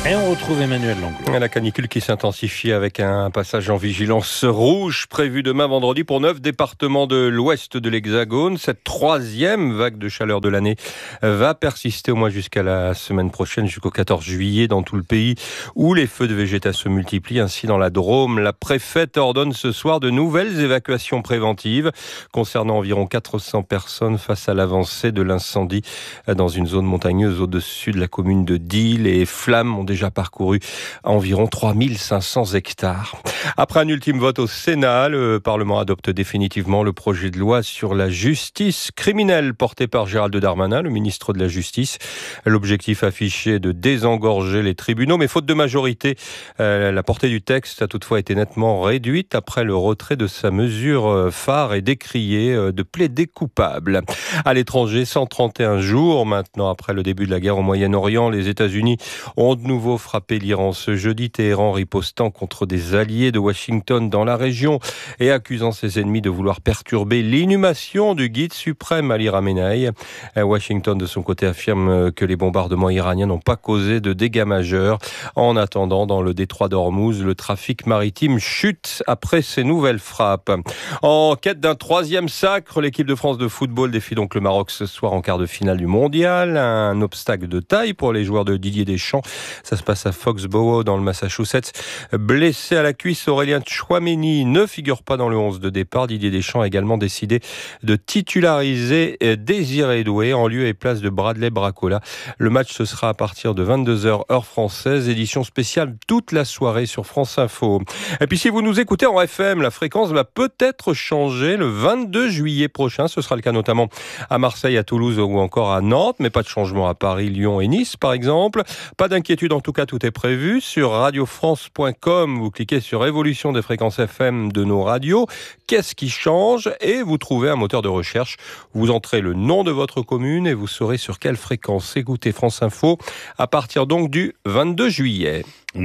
Et on retrouve Emmanuel Langlois. La canicule qui s'intensifie avec un passage en vigilance rouge prévu demain vendredi pour neuf départements de l'ouest de l'Hexagone. Cette troisième vague de chaleur de l'année va persister au moins jusqu'à la semaine prochaine, jusqu'au quatorze juillet dans tout le pays où les feux de végétation se multiplient. Ainsi dans la Drôme, la préfète ordonne ce soir de nouvelles évacuations préventives concernant environ quatre cents personnes face à l'avancée de l'incendie dans une zone montagneuse au-dessus de la commune de Die. Les flammes ont déjà déjà parcouru environ trois mille cinq cents hectares. Après un ultime vote au Sénat, le Parlement adopte définitivement le projet de loi sur la justice criminelle porté par Gérald Darmanin, le ministre de la Justice. L'objectif affiché est de désengorger les tribunaux, mais faute de majorité, euh, la portée du texte a toutefois été nettement réduite après le retrait de sa mesure phare et décriée euh, de plaider coupable. À l'étranger, cent trente et un jours maintenant après le début de la guerre au Moyen-Orient, les États-Unis ont de nouveau frappé l'Iran ce jeudi, Téhéran ripostant contre des alliés de Washington dans la région et accusant ses ennemis de vouloir perturber l'inhumation du guide suprême Ali Khamenei. Washington, de son côté, affirme que les bombardements iraniens n'ont pas causé de dégâts majeurs. En attendant, dans le détroit d'Ormuz, le trafic maritime chute après ces nouvelles frappes. En quête d'un troisième sacre, l'équipe de France de football défie donc le Maroc ce soir en quart de finale du mondial. Un obstacle de taille pour les joueurs de Didier Deschamps. Ça se passe à Foxborough dans le Massachusetts. Blessé à la cuisse, Aurélien Tchouaméni ne figure pas dans le onze de départ. Didier Deschamps a également décidé de titulariser Désiré Doué en lieu et place de Bradley Bracola. Le match, ce sera à partir de vingt-deux heures heure française. Édition spéciale toute la soirée sur France Info. Et puis si vous nous écoutez en F M, la fréquence va peut-être changer le vingt-deux juillet prochain. Ce sera le cas notamment à Marseille, à Toulouse ou encore à Nantes. Mais pas de changement à Paris, Lyon et Nice par exemple. Pas d'inquiétude, en tout cas tout est prévu. Sur radio france point com, vous cliquez sur évolution des fréquences F M de nos radios. Qu'est-ce qui change? Et vous trouvez un moteur de recherche. Vous entrez le nom de votre commune et vous saurez sur quelle fréquence écouter France Info à partir donc du vingt-deux juillet.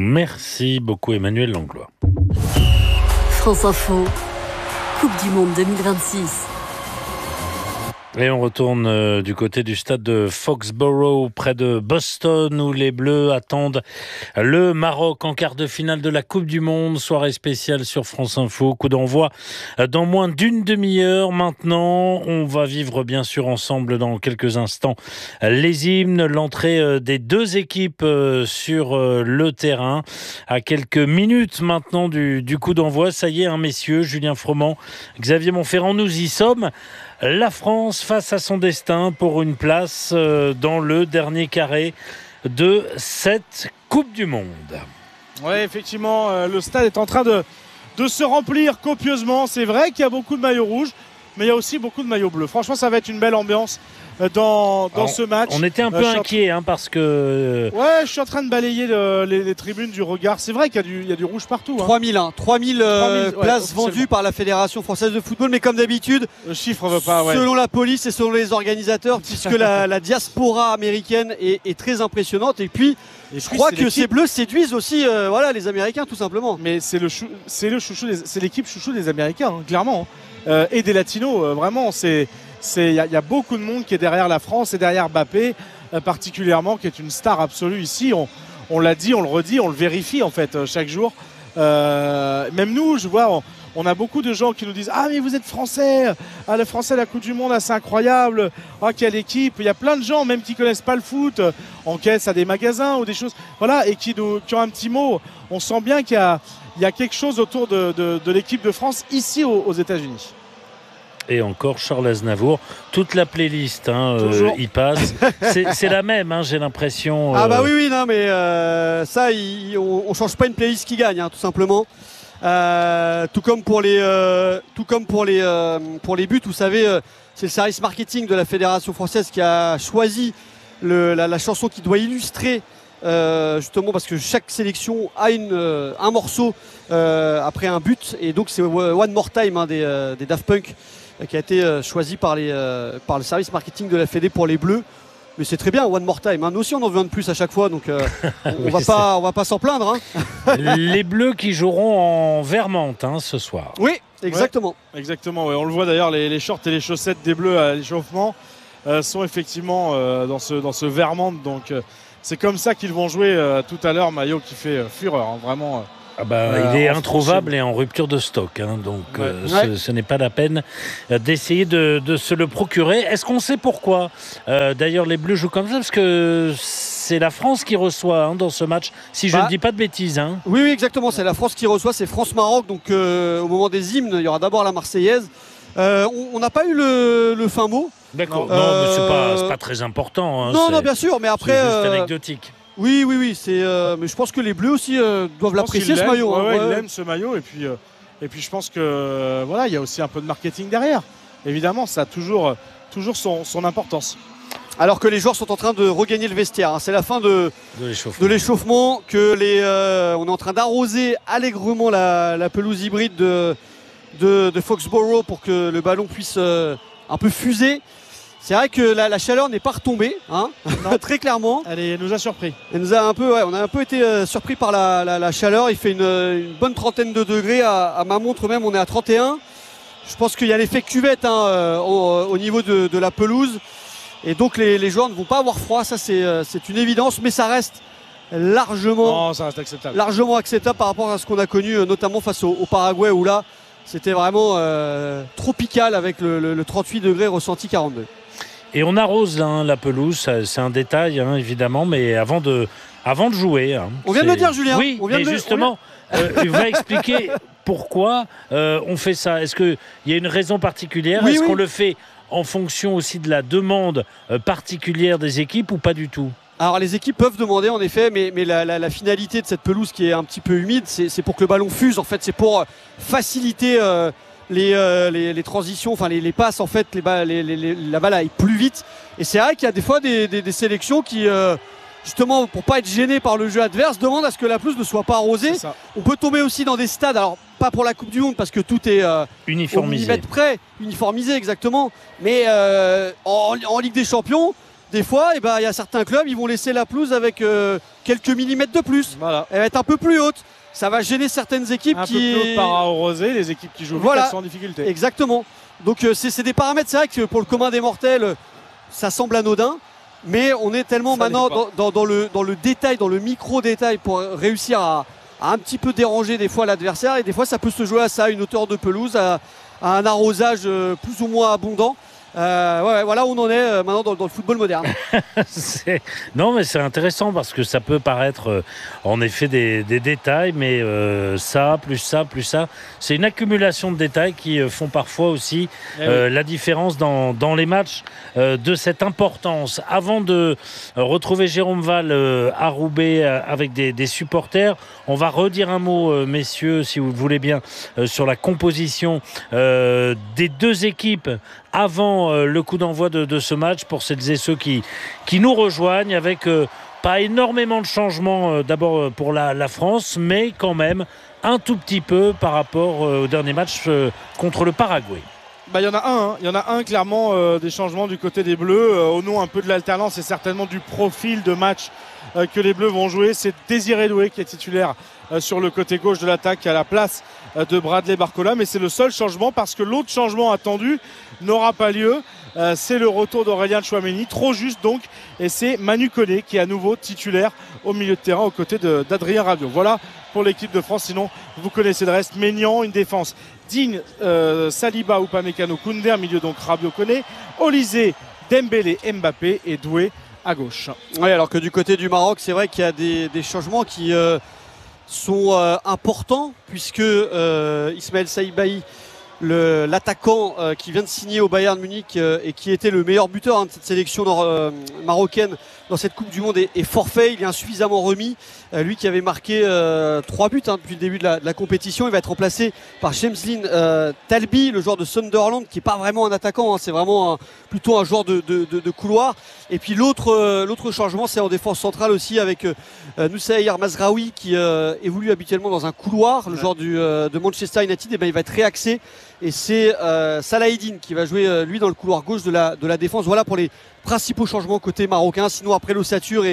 Merci beaucoup Emmanuel Langlois. France Info, Coupe du Monde deux mille vingt-six. Et on retourne euh, du côté du stade de Foxborough, près de Boston, où les Bleus attendent le Maroc en quart de finale de la Coupe du Monde. Soirée spéciale sur France Info. Coup d'envoi dans moins d'une demi-heure maintenant. On va vivre bien sûr ensemble dans quelques instants les hymnes, l'entrée des deux équipes sur le terrain. À quelques minutes maintenant du, du coup d'envoi. Ça y est, hein, messieurs, Julien Froment, Xavier Montferrand, nous y sommes. La France face à son destin pour une place dans le dernier carré de cette Coupe du Monde. Oui, effectivement, le stade est en train de, de se remplir copieusement. C'est vrai qu'il y a beaucoup de maillots rouges, mais il y a aussi beaucoup de maillots bleus. Franchement, ça va être une belle ambiance dans, dans Alors, ce match. On était un peu euh, inquiets hein, parce que... Ouais, je suis en train de balayer le, les, les tribunes du regard. C'est vrai qu'il y a du, il y a du rouge partout. Hein. trois mille, hein. trois mille, euh, ouais, places vendues par la Fédération Française de Football. Mais comme d'habitude, le chiffre veut pas, ouais. selon la police et selon les organisateurs, puisque la, la diaspora américaine est, est très impressionnante. Et puis, et je puis, crois que ces Bleus séduisent aussi euh, voilà, les Américains, tout simplement. Mais c'est le, chou, c'est le chouchou, des, c'est l'équipe chouchou des Américains, hein, clairement. Euh, et des Latinos, euh, vraiment, c'est... Il y, y a beaucoup de monde qui est derrière la France et derrière Mbappé euh, particulièrement, qui est une star absolue ici. On, on l'a dit, on le redit, on le vérifie en fait euh, chaque jour. Euh, même nous, je vois, on, on a beaucoup de gens qui nous disent « Ah mais vous êtes français, ah, le français à la Coupe du Monde, ah, c'est incroyable, ah quelle équipe !» Il y a plein de gens même qui connaissent pas le foot, euh, en caisse à des magasins ou des choses, voilà, et qui, nous, qui ont un petit mot. On sent bien qu'il y a, il y a quelque chose autour de, de, de l'équipe de France ici aux, aux États-Unis. Et encore Charles Aznavour, toute la playlist hein, euh, y passe. C'est, c'est la même, hein, j'ai l'impression. Euh... Ah bah oui, oui, non, mais euh, ça, il, on, on change pas une playlist qui gagne, hein, tout simplement. Euh, tout comme pour les, euh, tout comme pour les, euh, pour les buts, vous savez, euh, c'est le service marketing de la Fédération française qui a choisi le, la, la chanson qui doit illustrer. Euh, justement parce que chaque sélection a une, euh, un morceau euh, après un but, et donc c'est One More Time hein, des, euh, des Daft Punk euh, qui a été euh, choisi par, les, euh, par le service marketing de la Fédé pour les Bleus. Mais c'est très bien, One More Time. Hein. Nous aussi, on en veut un de plus à chaque fois, donc euh, on oui, va pas, on va pas s'en plaindre. Hein. Les Bleus qui joueront en Vermont hein, ce soir. Oui, exactement. Ouais, exactement. Ouais. On le voit d'ailleurs, les, les shorts et les chaussettes des Bleus à l'échauffement euh, sont effectivement euh, dans ce, dans ce Vermont, donc. Euh, c'est comme ça qu'ils vont jouer euh, tout à l'heure. Maillot qui fait euh, fureur, hein, vraiment. Euh, Ah bah, euh, il est introuvable et en rupture de stock, hein, donc ouais. euh, ouais. ce, ce n'est pas la peine d'essayer de, de se le procurer. Est-ce qu'on sait pourquoi euh, d'ailleurs les Bleus jouent comme ça? Parce que c'est la France qui reçoit hein, dans ce match, si je bah, ne dis pas de bêtises. Hein. Oui, oui, exactement, c'est la France qui reçoit, c'est France-Maroc, donc euh, au moment des hymnes, il y aura d'abord la Marseillaise. Euh, on n'a pas eu le, le fin mot. D'accord, non, euh, mais c'est pas, c'est pas très important. Hein, non, non, bien sûr, mais après... C'est juste euh, anecdotique. Oui, oui, oui, c'est, euh, mais je pense que les Bleus aussi euh, doivent l'apprécier ce maillot. Ouais, hein, ouais, ouais. Ils l'aiment ce maillot et puis, euh, et puis je pense que euh, voilà, il y a aussi un peu de marketing derrière. Évidemment, ça a toujours, toujours son, son importance. Alors que les joueurs sont en train de regagner le vestiaire. Hein. C'est la fin de, de, l'échauffement. de l'échauffement, que les, euh, on est en train d'arroser allègrement la, la pelouse hybride de, de, de Foxborough pour que le ballon puisse euh, un peu fuser. C'est vrai que la, la chaleur n'est pas retombée, hein, très clairement. Elle, est, elle nous a surpris. Elle nous a un peu, ouais, on a un peu été euh, surpris par la, la, la chaleur. Il fait une, une bonne trentaine de degrés. À, à ma montre même, on est à trente et un. Je pense qu'il y a l'effet cuvette hein, euh, au, au niveau de, de la pelouse. Et donc les, les joueurs ne vont pas avoir froid, ça c'est, euh, c'est une évidence. Mais ça reste largement, non, ça reste acceptable. largement acceptable par rapport à ce qu'on a connu, euh, notamment face au, au Paraguay, où là, c'était vraiment euh, tropical avec le, le, le trente-huit degrés ressenti quarante-deux. Et on arrose hein, la pelouse, c'est un détail hein, évidemment, mais avant de, avant de jouer. Hein, on vient c'est... de le dire, Julien. Oui, on vient mais de justement, le... euh, il va expliquer pourquoi euh, on fait ça. Est-ce qu'il y a une raison particulière? oui, Est-ce oui. qu'on le fait en fonction aussi de la demande euh, particulière des équipes ou pas du tout? Alors les équipes peuvent demander en effet, mais, mais la, la, la finalité de cette pelouse qui est un petit peu humide, c'est, c'est pour que le ballon fuse. En fait, c'est pour faciliter euh, les, euh, les, les transitions, enfin les, les passes. En fait, les, les, les, les, la balle aille plus vite. Et c'est vrai qu'il y a des fois des, des, des sélections qui, euh, justement, pour pas être gêné par le jeu adverse, demandent à ce que la pelouse ne soit pas arrosée. On peut tomber aussi dans des stades, alors pas pour la Coupe du Monde parce que tout est euh, uniformisé, au millimètre près, uniformisé exactement. Mais euh, en, en Ligue des Champions. Des fois, eh ben, y a certains clubs, ils vont laisser la pelouse avec euh, quelques millimètres de plus. Voilà. Elle va être un peu plus haute. Ça va gêner certaines équipes un qui... Un peu plus haute par arrosé, les équipes qui jouent vite, voilà. elles sont en difficulté. Exactement. Donc euh, c'est, c'est des paramètres, c'est vrai que pour le commun des mortels, ça semble anodin. Mais on est tellement ça maintenant dans, dans, dans, le, dans le détail, dans le micro-détail pour réussir à, à un petit peu déranger des fois l'adversaire. Et des fois, ça peut se jouer à ça, à une hauteur de pelouse, à, à un arrosage euh, plus ou moins abondant. Euh, ouais, voilà où on en est euh, maintenant dans, dans le football moderne. c'est... Non, mais c'est intéressant parce que ça peut paraître euh, en effet des, des détails, mais euh, ça, plus ça, plus ça, c'est une accumulation de détails qui euh, font parfois aussi eh euh, oui. la différence dans, dans les matchs euh, de cette importance. Avant de euh, retrouver Jérôme Val euh, à Roubaix euh, avec des, des supporters, on va redire un mot, euh, messieurs, si vous le voulez bien, euh, sur la composition euh, des deux équipes avant euh, le coup d'envoi de, de ce match pour celles et ceux qui, qui nous rejoignent avec euh, pas énormément de changements euh, d'abord euh, pour la, la France, mais quand même un tout petit peu par rapport euh, au dernier match euh, contre le Paraguay. Bah, y en a un, il hein. y en a un clairement euh, des changements du côté des Bleus euh, au nom un peu de l'alternance et certainement du profil de match euh, que les Bleus vont jouer. C'est Désiré Doué qui est titulaire euh, sur le côté gauche de l'attaque à la place euh, de Bradley Barcola, mais c'est le seul changement parce que l'autre changement attendu n'aura pas lieu. Euh, c'est le retour d'Aurélien Tchouaméni, trop juste donc, et c'est Manu Koné qui est à nouveau titulaire au milieu de terrain aux côtés de, d'Adrien Rabiot. Voilà pour l'équipe de France, sinon vous connaissez le reste. Maignan, une défense Digne, euh, Saliba, Upamecano, Koundé, un milieu donc Rabiot, Koné, Olysée, Dembélé, Mbappé et Doué à gauche. Oui, alors que du côté du Maroc, c'est vrai qu'il y a des, des changements qui euh, sont euh, importants puisque euh, Ismaël Saïbaï, Le, l'attaquant euh, qui vient de signer au Bayern Munich euh, et qui était le meilleur buteur hein, de cette sélection nord, euh, marocaine dans cette Coupe du Monde est, est forfait, il est insuffisamment remis. Euh, lui qui avait marqué euh, trois buts hein, depuis le début de la, de la compétition, il va être remplacé par Shemslin euh, Talbi, le joueur de Sunderland, qui n'est pas vraiment un attaquant, hein, c'est vraiment un, plutôt un joueur de, de, de, de couloir. Et puis l'autre, euh, l'autre changement, c'est en défense centrale aussi avec euh, Noussaïr Mazraoui qui euh, évolue habituellement dans un couloir, le ouais. joueur du, euh, de Manchester United, et ben, il va être réaxé. Et c'est euh, Salahidine qui va jouer euh, lui dans le couloir gauche de la, de la défense. Voilà pour les principaux changements côté marocain. Sinon après l'ossature et,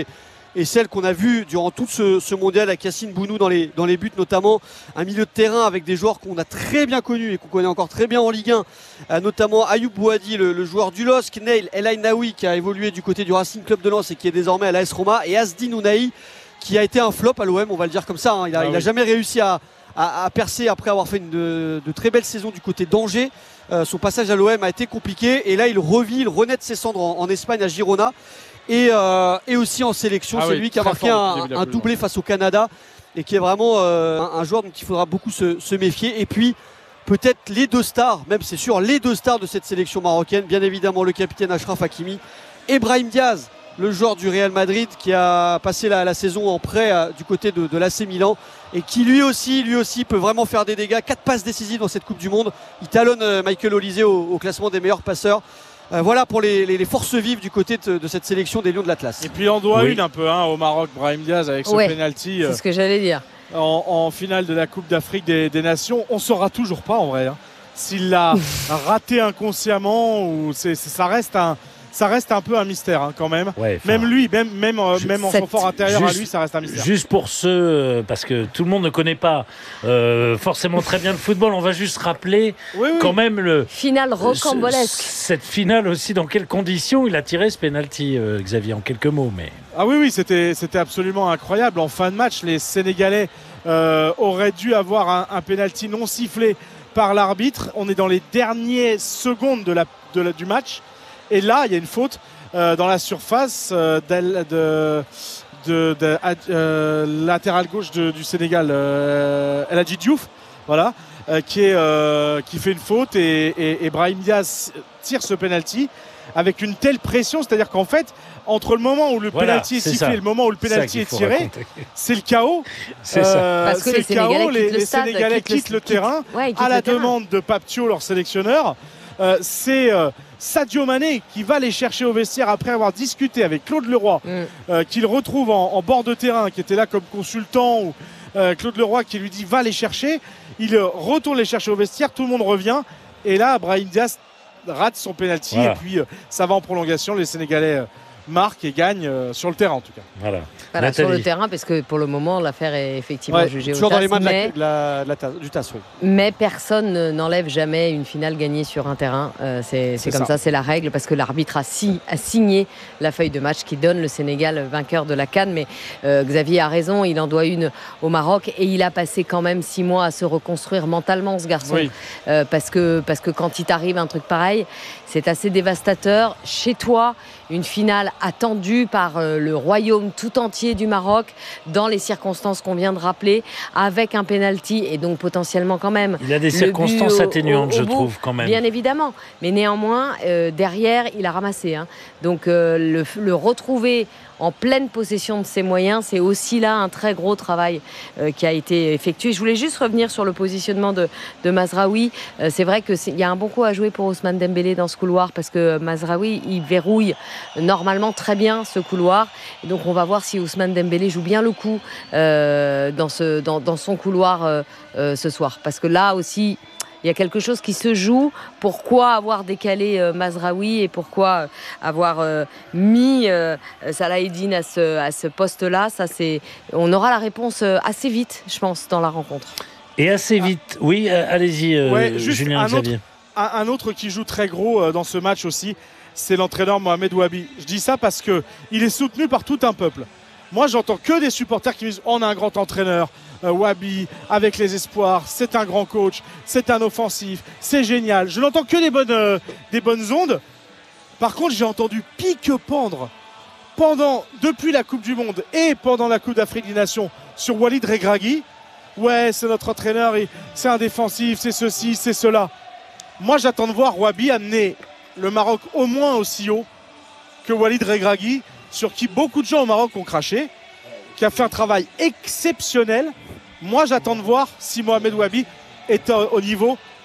et celle qu'on a vue durant tout ce, ce mondial avec Yassine Bounou dans les, dans les buts, notamment un milieu de terrain avec des joueurs qu'on a très bien connus et qu'on connaît encore très bien en Ligue un, euh, notamment Ayoub Bouhadi, le, le joueur du L O S C, Neil El Ainaoui qui a évolué du côté du Racing Club de Lens et qui est désormais à l'A S Roma, et Asdin Ounahi qui a été un flop à l'O M, on va le dire comme ça, hein. il n'a ah oui. jamais réussi à, à, à percer après avoir fait une, de, de très belles saisons du côté d'Angers. Euh, son passage à l'O M a été compliqué et là il revit, il renaît de ses cendres en, en Espagne à Girona et, euh, et aussi en sélection. Ah c'est oui, lui qui a marqué fort, un, un doublé face au Canada et qui est vraiment euh, un, un joueur dont il faudra beaucoup se, se méfier. Et puis peut-être les deux stars, même c'est sûr les deux stars de cette sélection marocaine, bien évidemment le capitaine Achraf Hakimi et Brahim Diaz, le joueur du Real Madrid qui a passé la, la saison en prêt euh, du côté de, de l'A C Milan et qui lui aussi, lui aussi peut vraiment faire des dégâts. Quatre passes décisives dans cette Coupe du Monde. Il talonne euh, Michael Olise au, au classement des meilleurs passeurs. Euh, voilà pour les, les, les forces vives du côté de, de cette sélection des Lions de l'Atlas. Et puis on doit oui. une un peu hein, au Maroc, Brahim Diaz avec ce ouais, penalty. C'est euh, ce que j'allais dire. En, en finale de la Coupe d'Afrique des, des Nations, on ne saura toujours pas en vrai hein, s'il l'a raté inconsciemment ou c'est, c'est, ça reste un. Ça reste un peu un mystère hein, quand même. Ouais, même lui, même, même, euh, même en son fort intérieur juste, à lui, ça reste un mystère. Juste pour ceux, euh, parce que tout le monde ne connaît pas euh, forcément très bien le football, on va juste rappeler oui, oui. quand même le... Finale rocambolesque. Ce, cette finale aussi, dans quelles conditions il a tiré ce penalty, euh, Xavier, en quelques mots. Mais... Ah oui, oui, c'était, c'était absolument incroyable. En fin de match, les Sénégalais euh, auraient dû avoir un, un penalty non sifflé par l'arbitre. On est dans les dernières secondes de la, de la, du match. Et là, il y a une faute euh, dans la surface euh, de, de, de, de euh, latéral gauche de, du Sénégal, euh, El Hadji Diouf, voilà, euh, qui, est, euh, qui fait une faute et, et, et Brahim Diaz tire ce penalty avec une telle pression, c'est-à-dire qu'en fait, entre le moment où le voilà, penalty est sifflé et le moment où le penalty est tiré, raconter. C'est le chaos. C'est, euh, Parce que c'est les le chaos. Les, les Sénégalais quittent, quittent le, le terrain ouais, à la demande terrain. de Papthio, leur sélectionneur. Euh, c'est euh, Sadio Mané qui va les chercher au vestiaire après avoir discuté avec Claude Leroy, mm. euh, qu'il retrouve en, en bord de terrain, qui était là comme consultant. Ou, euh, Claude Leroy qui lui dit va les chercher. Il euh, retourne les chercher au vestiaire, tout le monde revient. Et là, Brahim Diaz rate son penalty. Voilà. Et puis, euh, ça va en prolongation. Les Sénégalais euh, marquent et gagnent euh, sur le terrain, en tout cas. Voilà. Voilà, sur le terrain, parce que pour le moment, l'affaire est effectivement ouais, jugée au toujours T A S. Dans les mains mais, de la, de la, de la, du T A S, oui. Mais personne n'enlève jamais une finale gagnée sur un terrain. Euh, c'est, c'est, c'est comme ça. ça, c'est la règle, parce que l'arbitre a, si, a signé la feuille de match qui donne le Sénégal vainqueur de la CAN. Mais euh, Xavier a raison, il en doit une au Maroc et il a passé quand même six mois à se reconstruire mentalement, ce garçon. Oui. Euh, parce, que, parce que quand il t'arrive un truc pareil, c'est assez dévastateur. Chez toi, une finale attendue par euh, le royaume tout entier du Maroc, dans les circonstances qu'on vient de rappeler, avec un penalty et donc potentiellement quand même. Il a des circonstances atténuantes, au, au, au je bout, trouve, quand même. Bien évidemment. Mais néanmoins, euh, derrière, il a ramassé. Hein. Donc euh, le, le retrouver en pleine possession de ses moyens, c'est aussi là un très gros travail euh, qui a été effectué. Je voulais juste revenir sur le positionnement de, de Mazraoui. Euh, c'est vrai qu'il y a un bon coup à jouer pour Ousmane Dembélé dans ce couloir, parce que Mazraoui, il verrouille normalement très bien ce couloir. Et donc on va voir si Ousmane Dembélé joue bien le coup euh, dans, ce, dans, dans son couloir euh, euh, ce soir. Parce que là aussi, il y a quelque chose qui se joue. Pourquoi avoir décalé euh, Mazraoui et pourquoi euh, avoir euh, mis euh, Salah Eddine à ce, à ce poste-là, ça, c'est... on aura la réponse euh, assez vite, je pense, dans la rencontre. Et assez vite. Ah. Oui, euh, allez-y, euh, ouais, Julien un Xavier. Autre, un, un autre qui joue très gros euh, dans ce match aussi, c'est l'entraîneur Mohamed Wabi. Je dis ça parce qu'il est soutenu par tout un peuple. Moi, j'entends que des supporters qui me disent on a un grand entraîneur. Euh, Wabi avec les espoirs, c'est un grand coach, c'est un offensif, c'est génial. Je n'entends que des bonnes, euh, des bonnes ondes. Par contre, j'ai entendu pique-pendre pendant, depuis la Coupe du Monde et pendant la Coupe d'Afrique des Nations sur Walid Regragui. Ouais, c'est notre entraîneur, c'est un défensif, c'est ceci, c'est cela. Moi, j'attends de voir Wabi amener le Maroc au moins aussi haut que Walid Regragui, sur qui beaucoup de gens au Maroc ont craché, qui a fait un travail exceptionnel. Moi, j'attends de voir si Mohamed Wabi est au niveau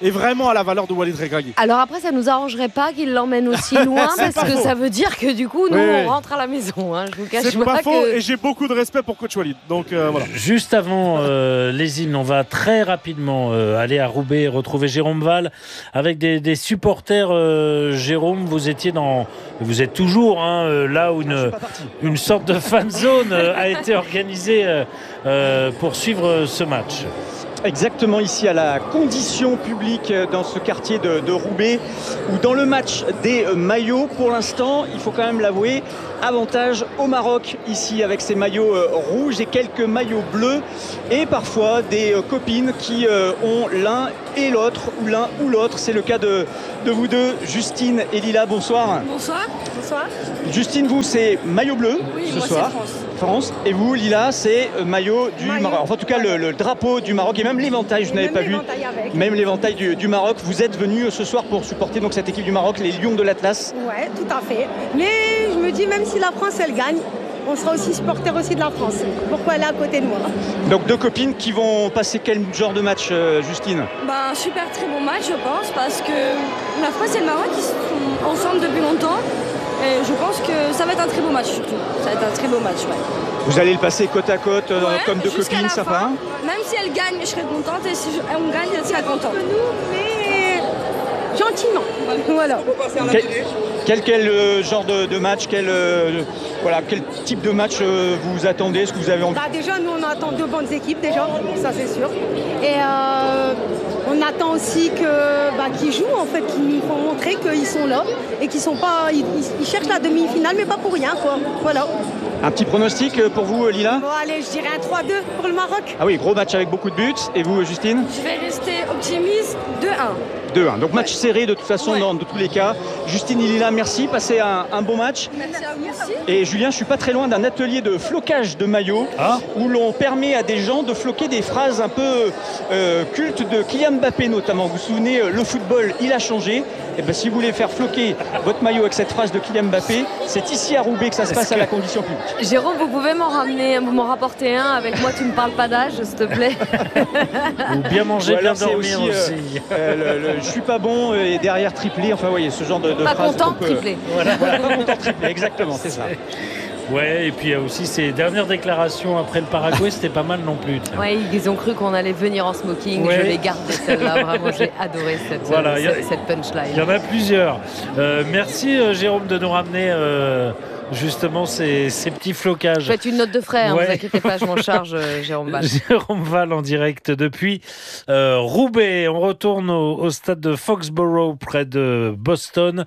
est vraiment à la valeur de Walid Regragui. Alors après, ça nous arrangerait pas qu'il l'emmène aussi loin parce que faux. Ça veut dire que du coup, nous, oui, on rentre à la maison. Hein. Je vous cache C'est pas, pas faux que... et j'ai beaucoup de respect pour coach Walid. Donc euh, voilà. Juste avant euh, les hymnes, on va très rapidement euh, aller à Roubaix et retrouver Jérôme Val avec des, des supporters. Euh, Jérôme, vous étiez dans, vous êtes toujours hein, là où une, une sorte de fan zone euh, a été organisée euh, euh, pour suivre ce match. Exactement, ici à la condition publique dans ce quartier de, de Roubaix, où dans le match des maillots, pour l'instant, il faut quand même l'avouer, avantage au Maroc ici avec ses maillots euh, rouges et quelques maillots bleus, et parfois des euh, copines qui euh, ont l'un et l'autre, ou l'un ou l'autre. C'est le cas de, de vous deux, Justine et Lila. Bonsoir. Bonsoir. Bonsoir. Justine, vous, c'est maillot bleu oui, ce moi, soir. France. France. Et vous, Lila, c'est maillot du maillot. Maroc. Enfin, en tout cas, le, le drapeau du Maroc et même l'éventail, je n'avais pas vu. Avec. Même l'éventail du, du Maroc. Vous êtes venus ce soir pour supporter donc cette équipe du Maroc, les Lions de l'Atlas. Ouais, tout à fait. Mais je me dis, même si la France, elle gagne, on sera aussi supporter aussi de la France. Pourquoi elle est à côté de moi? Donc deux copines qui vont passer quel genre de match, euh, Justine? Bah, un super très bon match, je pense, parce que la France et le Maroc ils sont ensemble depuis longtemps. Et je pense que ça va être un très beau match surtout. Ça va être un très beau match, ouais. Vous allez le passer côte à côte euh, ouais, comme deux copines, ça va? Même si elle gagne, je serai contente. Et si on gagne, elle sera contente. Nous, mais gentiment. Voilà. Quel, quel, quel euh, genre de, de match, quel, euh, voilà, quel type de match euh, vous attendez? Est-ce que vous avez envie? Bah déjà, nous on attend deux bonnes équipes déjà, ça c'est sûr. Et euh, on attend aussi que bah, qu'ils jouent en fait, qu'ils nous font montrer qu'ils sont là et qu'ils sont pas, ils, ils cherchent la demi-finale, mais pas pour rien quoi. Voilà. Un petit pronostic pour vous, Lila? Bon allez, je dirais un trois deux pour le Maroc. Ah oui, gros match avec beaucoup de buts. Et vous, Justine? Je vais rester optimiste, deux un. deux un. Donc match ouais. serré de toute façon ouais. dans de tous les cas. Justine et Lila, merci. Passez un, un bon match. Merci à vous aussi. Et Julien, je suis pas très loin d'un atelier de flocage de maillots ah. où l'on permet à des gens de floquer des phrases un peu euh, cultes de Kylian Mbappé notamment. Vous vous souvenez, le football, il a changé. Et ben si vous voulez faire floquer votre maillot avec cette phrase de Kylian Mbappé, c'est ici à Roubaix que ça se passe à la condition publique. Jérôme, vous pouvez m'en ramener, m'en rapporter un avec moi. Tu me parles pas d'âge, s'il te plaît. Ou bien manger, bien dormir aussi. aussi. Euh, euh, le, le, je suis pas bon et derrière triplé. Enfin, vous voyez ce genre de, de pas phrase. Pas content, triplé. Voilà, voilà, pas content, triplé. Exactement, c'est ça. Ouais, et puis il y a aussi ces dernières déclarations après le Paraguay, c'était pas mal non plus. Ouais, ils ont cru qu'on allait venir en smoking. Ouais. Je l'ai gardé celle-là, vraiment, j'ai adoré cette, voilà, euh, cette, cette punchline. Il y en a plusieurs. Euh, merci euh, Jérôme de nous ramener euh, justement ces, ces petits flocages. Faites une note de frais, hein, ouais. vous inquiétez pas, je m'en charge, euh, Jérôme Val. Jérôme Val en direct depuis euh, Roubaix. On retourne au, au stade de Foxborough près de Boston.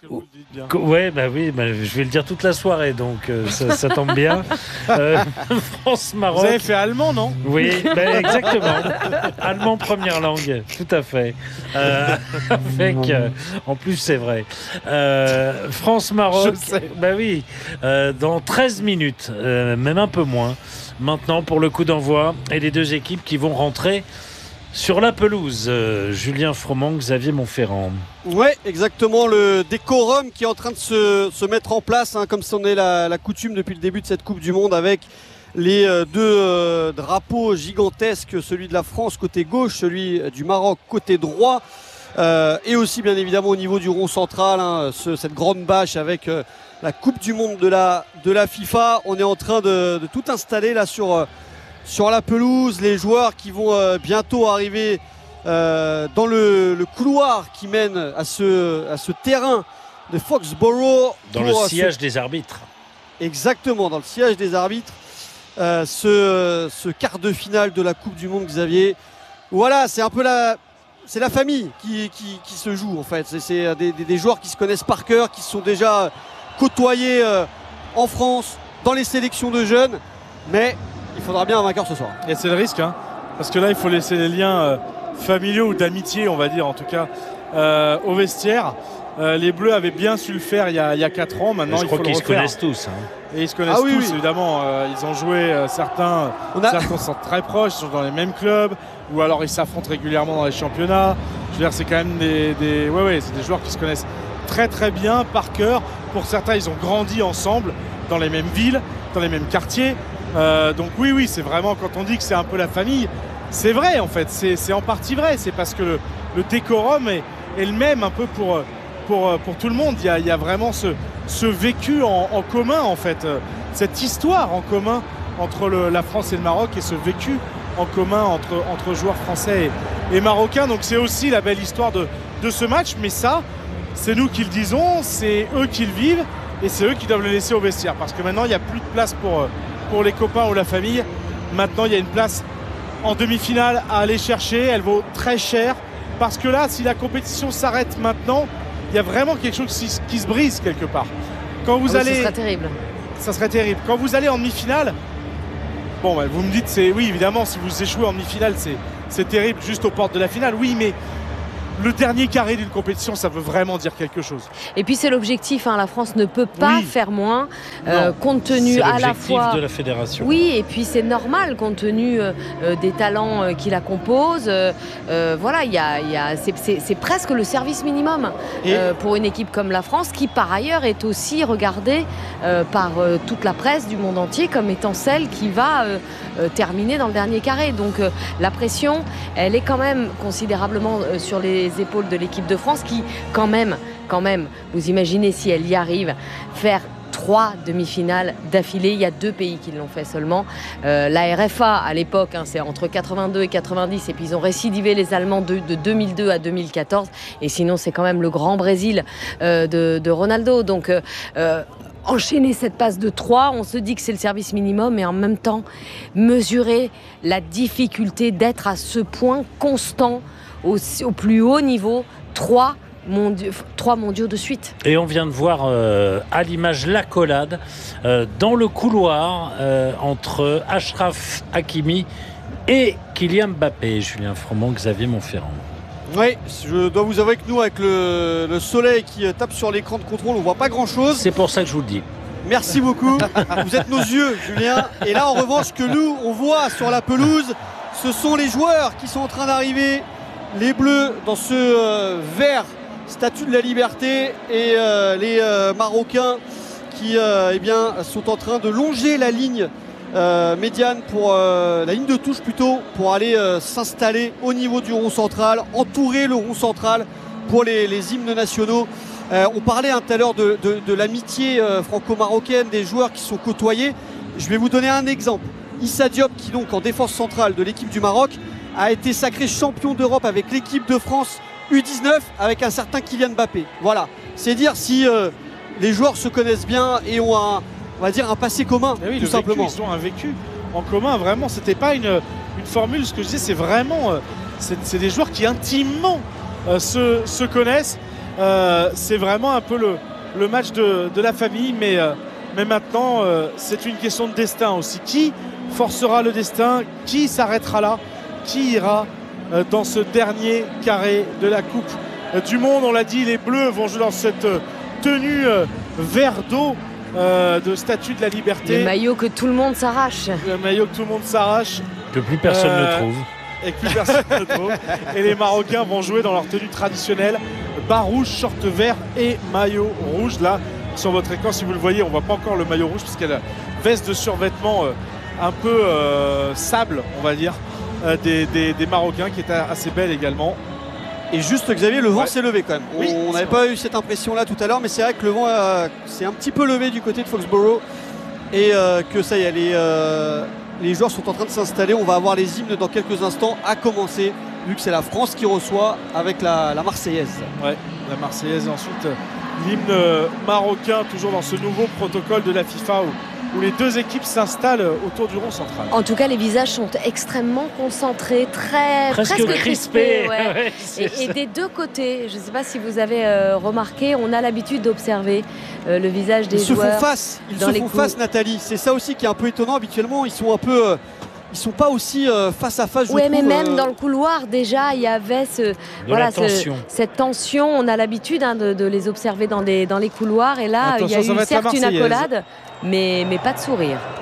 Ouais, bah oui, bah, je vais le dire toute la soirée, donc euh, ça, ça tombe bien. Euh, France-Maroc. Vous avez fait allemand, non? Oui, bah, exactement. Allemand première langue, tout à fait. Euh, avec, euh, en plus, c'est vrai. Euh, France-Maroc. Bah oui, euh, dans treize minutes, euh, même un peu moins. Maintenant, pour le coup d'envoi, et les deux équipes qui vont rentrer sur la pelouse, euh, Julien Froment, Xavier Montferrand. Ouais, exactement, le décorum qui est en train de se, se mettre en place, hein, comme c'en est la, la coutume depuis le début de cette Coupe du Monde, avec les euh, deux euh, drapeaux gigantesques, celui de la France côté gauche, celui du Maroc côté droit, euh, et aussi bien évidemment au niveau du rond central, hein, ce, cette grande bâche avec euh, la Coupe du Monde de la, de la FIFA. On est en train de, de tout installer là sur... Euh, sur la pelouse, les joueurs qui vont euh, bientôt arriver euh, dans le, le couloir qui mène à ce, à ce terrain de Foxborough. Dans le sillage ce... des arbitres. Exactement, dans le sillage des arbitres. Euh, ce, ce quart de finale de la Coupe du Monde, Xavier. Voilà, c'est un peu la, c'est la famille qui, qui, qui se joue en fait. C'est, c'est des, des, des joueurs qui se connaissent par cœur, qui se sont déjà côtoyés euh, en France, dans les sélections de jeunes. Mais il faudra bien un vainqueur ce soir. Et c'est le risque, hein, parce que là, il faut laisser les liens euh, familiaux ou d'amitié, on va dire, en tout cas, euh, au vestiaire. Euh, les Bleus avaient bien su le faire il y a, il y a quatre ans. Maintenant, je il crois faut qu'ils le se connaissent tous. Hein. Et ils se connaissent ah, oui, tous, oui. évidemment. Euh, ils ont joué euh, certains, a... certains sont très proches, ils sont dans les mêmes clubs, ou alors ils s'affrontent régulièrement dans les championnats. Je veux dire, c'est quand même des, des, ouais, ouais, c'est des joueurs qui se connaissent très très bien, par cœur. Pour certains, ils ont grandi ensemble dans les mêmes villes, dans les mêmes quartiers. Euh, donc oui, oui, c'est vraiment, quand on dit que c'est un peu la famille, c'est vrai en fait, c'est, c'est en partie vrai. C'est parce que le, le décorum est, est le même un peu pour, pour, pour tout le monde. Il y a, il y a vraiment ce, ce vécu en, en commun, en fait, cette histoire en commun entre le, la France et le Maroc, et ce vécu en commun entre, entre joueurs français et, et marocains. Donc c'est aussi la belle histoire de, de ce match, mais ça, c'est nous qui le disons, c'est eux qui le vivent, et c'est eux qui doivent le laisser au vestiaire, parce que maintenant il n'y a plus de place pour, pour les copains ou la famille. Maintenant il y a une place en demi-finale à aller chercher, elle vaut très cher, parce que là, si la compétition s'arrête maintenant, il y a vraiment quelque chose qui, qui se brise quelque part. Quand vous ah allez, oui, ça serait terrible. Ça serait terrible. Quand vous allez en demi-finale, bon, bah, vous me dites, c'est oui, évidemment, si vous échouez en demi-finale, c'est, c'est terrible, juste aux portes de la finale. Oui, mais le dernier carré d'une compétition, ça veut vraiment dire quelque chose. Et puis c'est l'objectif, hein. La France ne peut pas oui. faire moins, euh, compte tenu à la fois... de la fédération. Oui, et puis c'est normal, compte tenu euh, des talents euh, qui la composent. Euh, euh, voilà, y a, y a, c'est, c'est, c'est presque le service minimum euh, pour une équipe comme la France, qui par ailleurs est aussi regardée euh, par euh, toute la presse du monde entier comme étant celle qui va euh, euh, terminer dans le dernier carré. Donc euh, la pression, elle est quand même considérablement euh, sur les épaules de l'équipe de France, qui quand même, quand même, vous imaginez si elle y arrive, faire trois demi-finales d'affilée. Il y a deux pays qui l'ont fait seulement. Euh, la R F A à l'époque, hein, c'est entre quatre-vingt-deux et quatre-vingt-dix, et puis ils ont récidivé les Allemands de, de deux mille deux à deux mille quatorze, et sinon c'est quand même le grand Brésil euh, de, de Ronaldo. Donc euh, euh, enchaîner cette passe de trois, on se dit que c'est le service minimum, mais en même temps mesurer la difficulté d'être à ce point constant Au, au plus haut niveau, trois mondiaux, trois mondiaux de suite. Et on vient de voir euh, à l'image l'accolade euh, dans le couloir euh, entre Achraf Hakimi et Kylian Mbappé. Julien Froment, Xavier Montferrand. Oui, je dois vous avouer que nous, avec le, le soleil qui tape sur l'écran de contrôle, on ne voit pas grand-chose. C'est pour ça que je vous le dis. Merci beaucoup. Vous êtes nos yeux, Julien. Et là, en revanche, ce que nous, on voit sur la pelouse, ce sont les joueurs qui sont en train d'arriver. Les Bleus dans ce euh, vert statue de la liberté, et euh, les euh, Marocains qui euh, eh bien, sont en train de longer la ligne euh, médiane, pour euh, la ligne de touche plutôt, pour aller euh, s'installer au niveau du rond central, entourer le rond central pour les, les hymnes nationaux. Euh, on parlait hein, tout à l'heure de, de, de l'amitié euh, franco-marocaine, des joueurs qui sont côtoyés. Je vais vous donner un exemple. Issa Diop, qui donc en défense centrale de l'équipe du Maroc, a été sacré champion d'Europe avec l'équipe de France U dix-neuf avec un certain Kylian Mbappé. Voilà, c'est dire si euh, les joueurs se connaissent bien et ont un, on va dire, un passé commun, oui, tout simplement. Vécu, ils ont un vécu en commun, vraiment. C'était pas une, une formule, ce que je disais, c'est vraiment, euh, c'est, c'est des joueurs qui intimement euh, se, se connaissent. Euh, c'est vraiment un peu le, le match de, de la famille, mais, euh, mais maintenant, euh, c'est une question de destin aussi. Qui forcera le destin? Qui s'arrêtera là? Qui ira euh, dans ce dernier carré de la Coupe euh, du Monde? On l'a dit, les Bleus vont jouer dans cette euh, tenue euh, vert d'eau euh, de statue de la liberté. Le maillot que tout le monde s'arrache. Le maillot que tout le monde s'arrache. Que plus personne euh, ne trouve. Et que plus personne ne trouve. Et les Marocains vont jouer dans leur tenue traditionnelle. Bas rouge, short vert et maillot rouge. Là, sur votre écran, si vous le voyez, on ne voit pas encore le maillot rouge, parce qu'il y a la veste de survêtement euh, un peu euh, sable, on va dire. Des, des, des Marocains, qui est assez belle également. Et juste, Xavier, le vent ouais. s'est levé quand même. Oui, on n'avait pas eu cette impression là tout à l'heure, mais c'est vrai que le vent euh, s'est un petit peu levé du côté de Foxborough, et euh, que ça y est, les, euh, les joueurs sont en train de s'installer. On va avoir les hymnes dans quelques instants, à commencer, vu que c'est la France qui reçoit avec la, la Marseillaise. Ouais, la Marseillaise, et ensuite l'hymne marocain, toujours dans ce nouveau protocole de la FIFA, où où les deux équipes s'installent autour du rond central. En tout cas, les visages sont extrêmement concentrés, très presque, presque crispés. crispés ouais. Ouais, et, et des deux côtés, je ne sais pas si vous avez euh, remarqué, on a l'habitude d'observer euh, le visage des ils joueurs. Ils se font face, ils se font face, Nathalie. C'est ça aussi qui est un peu étonnant. Habituellement, ils sont un peu... Euh, ils sont pas aussi euh, face à face. Oui, mais trouve, même euh... dans le couloir, déjà, il y avait ce, voilà, ce, cette tension. On a l'habitude hein, de, de les observer dans, des, dans les couloirs. Et là, il y a eu certes une accolade, mais, mais pas de sourire.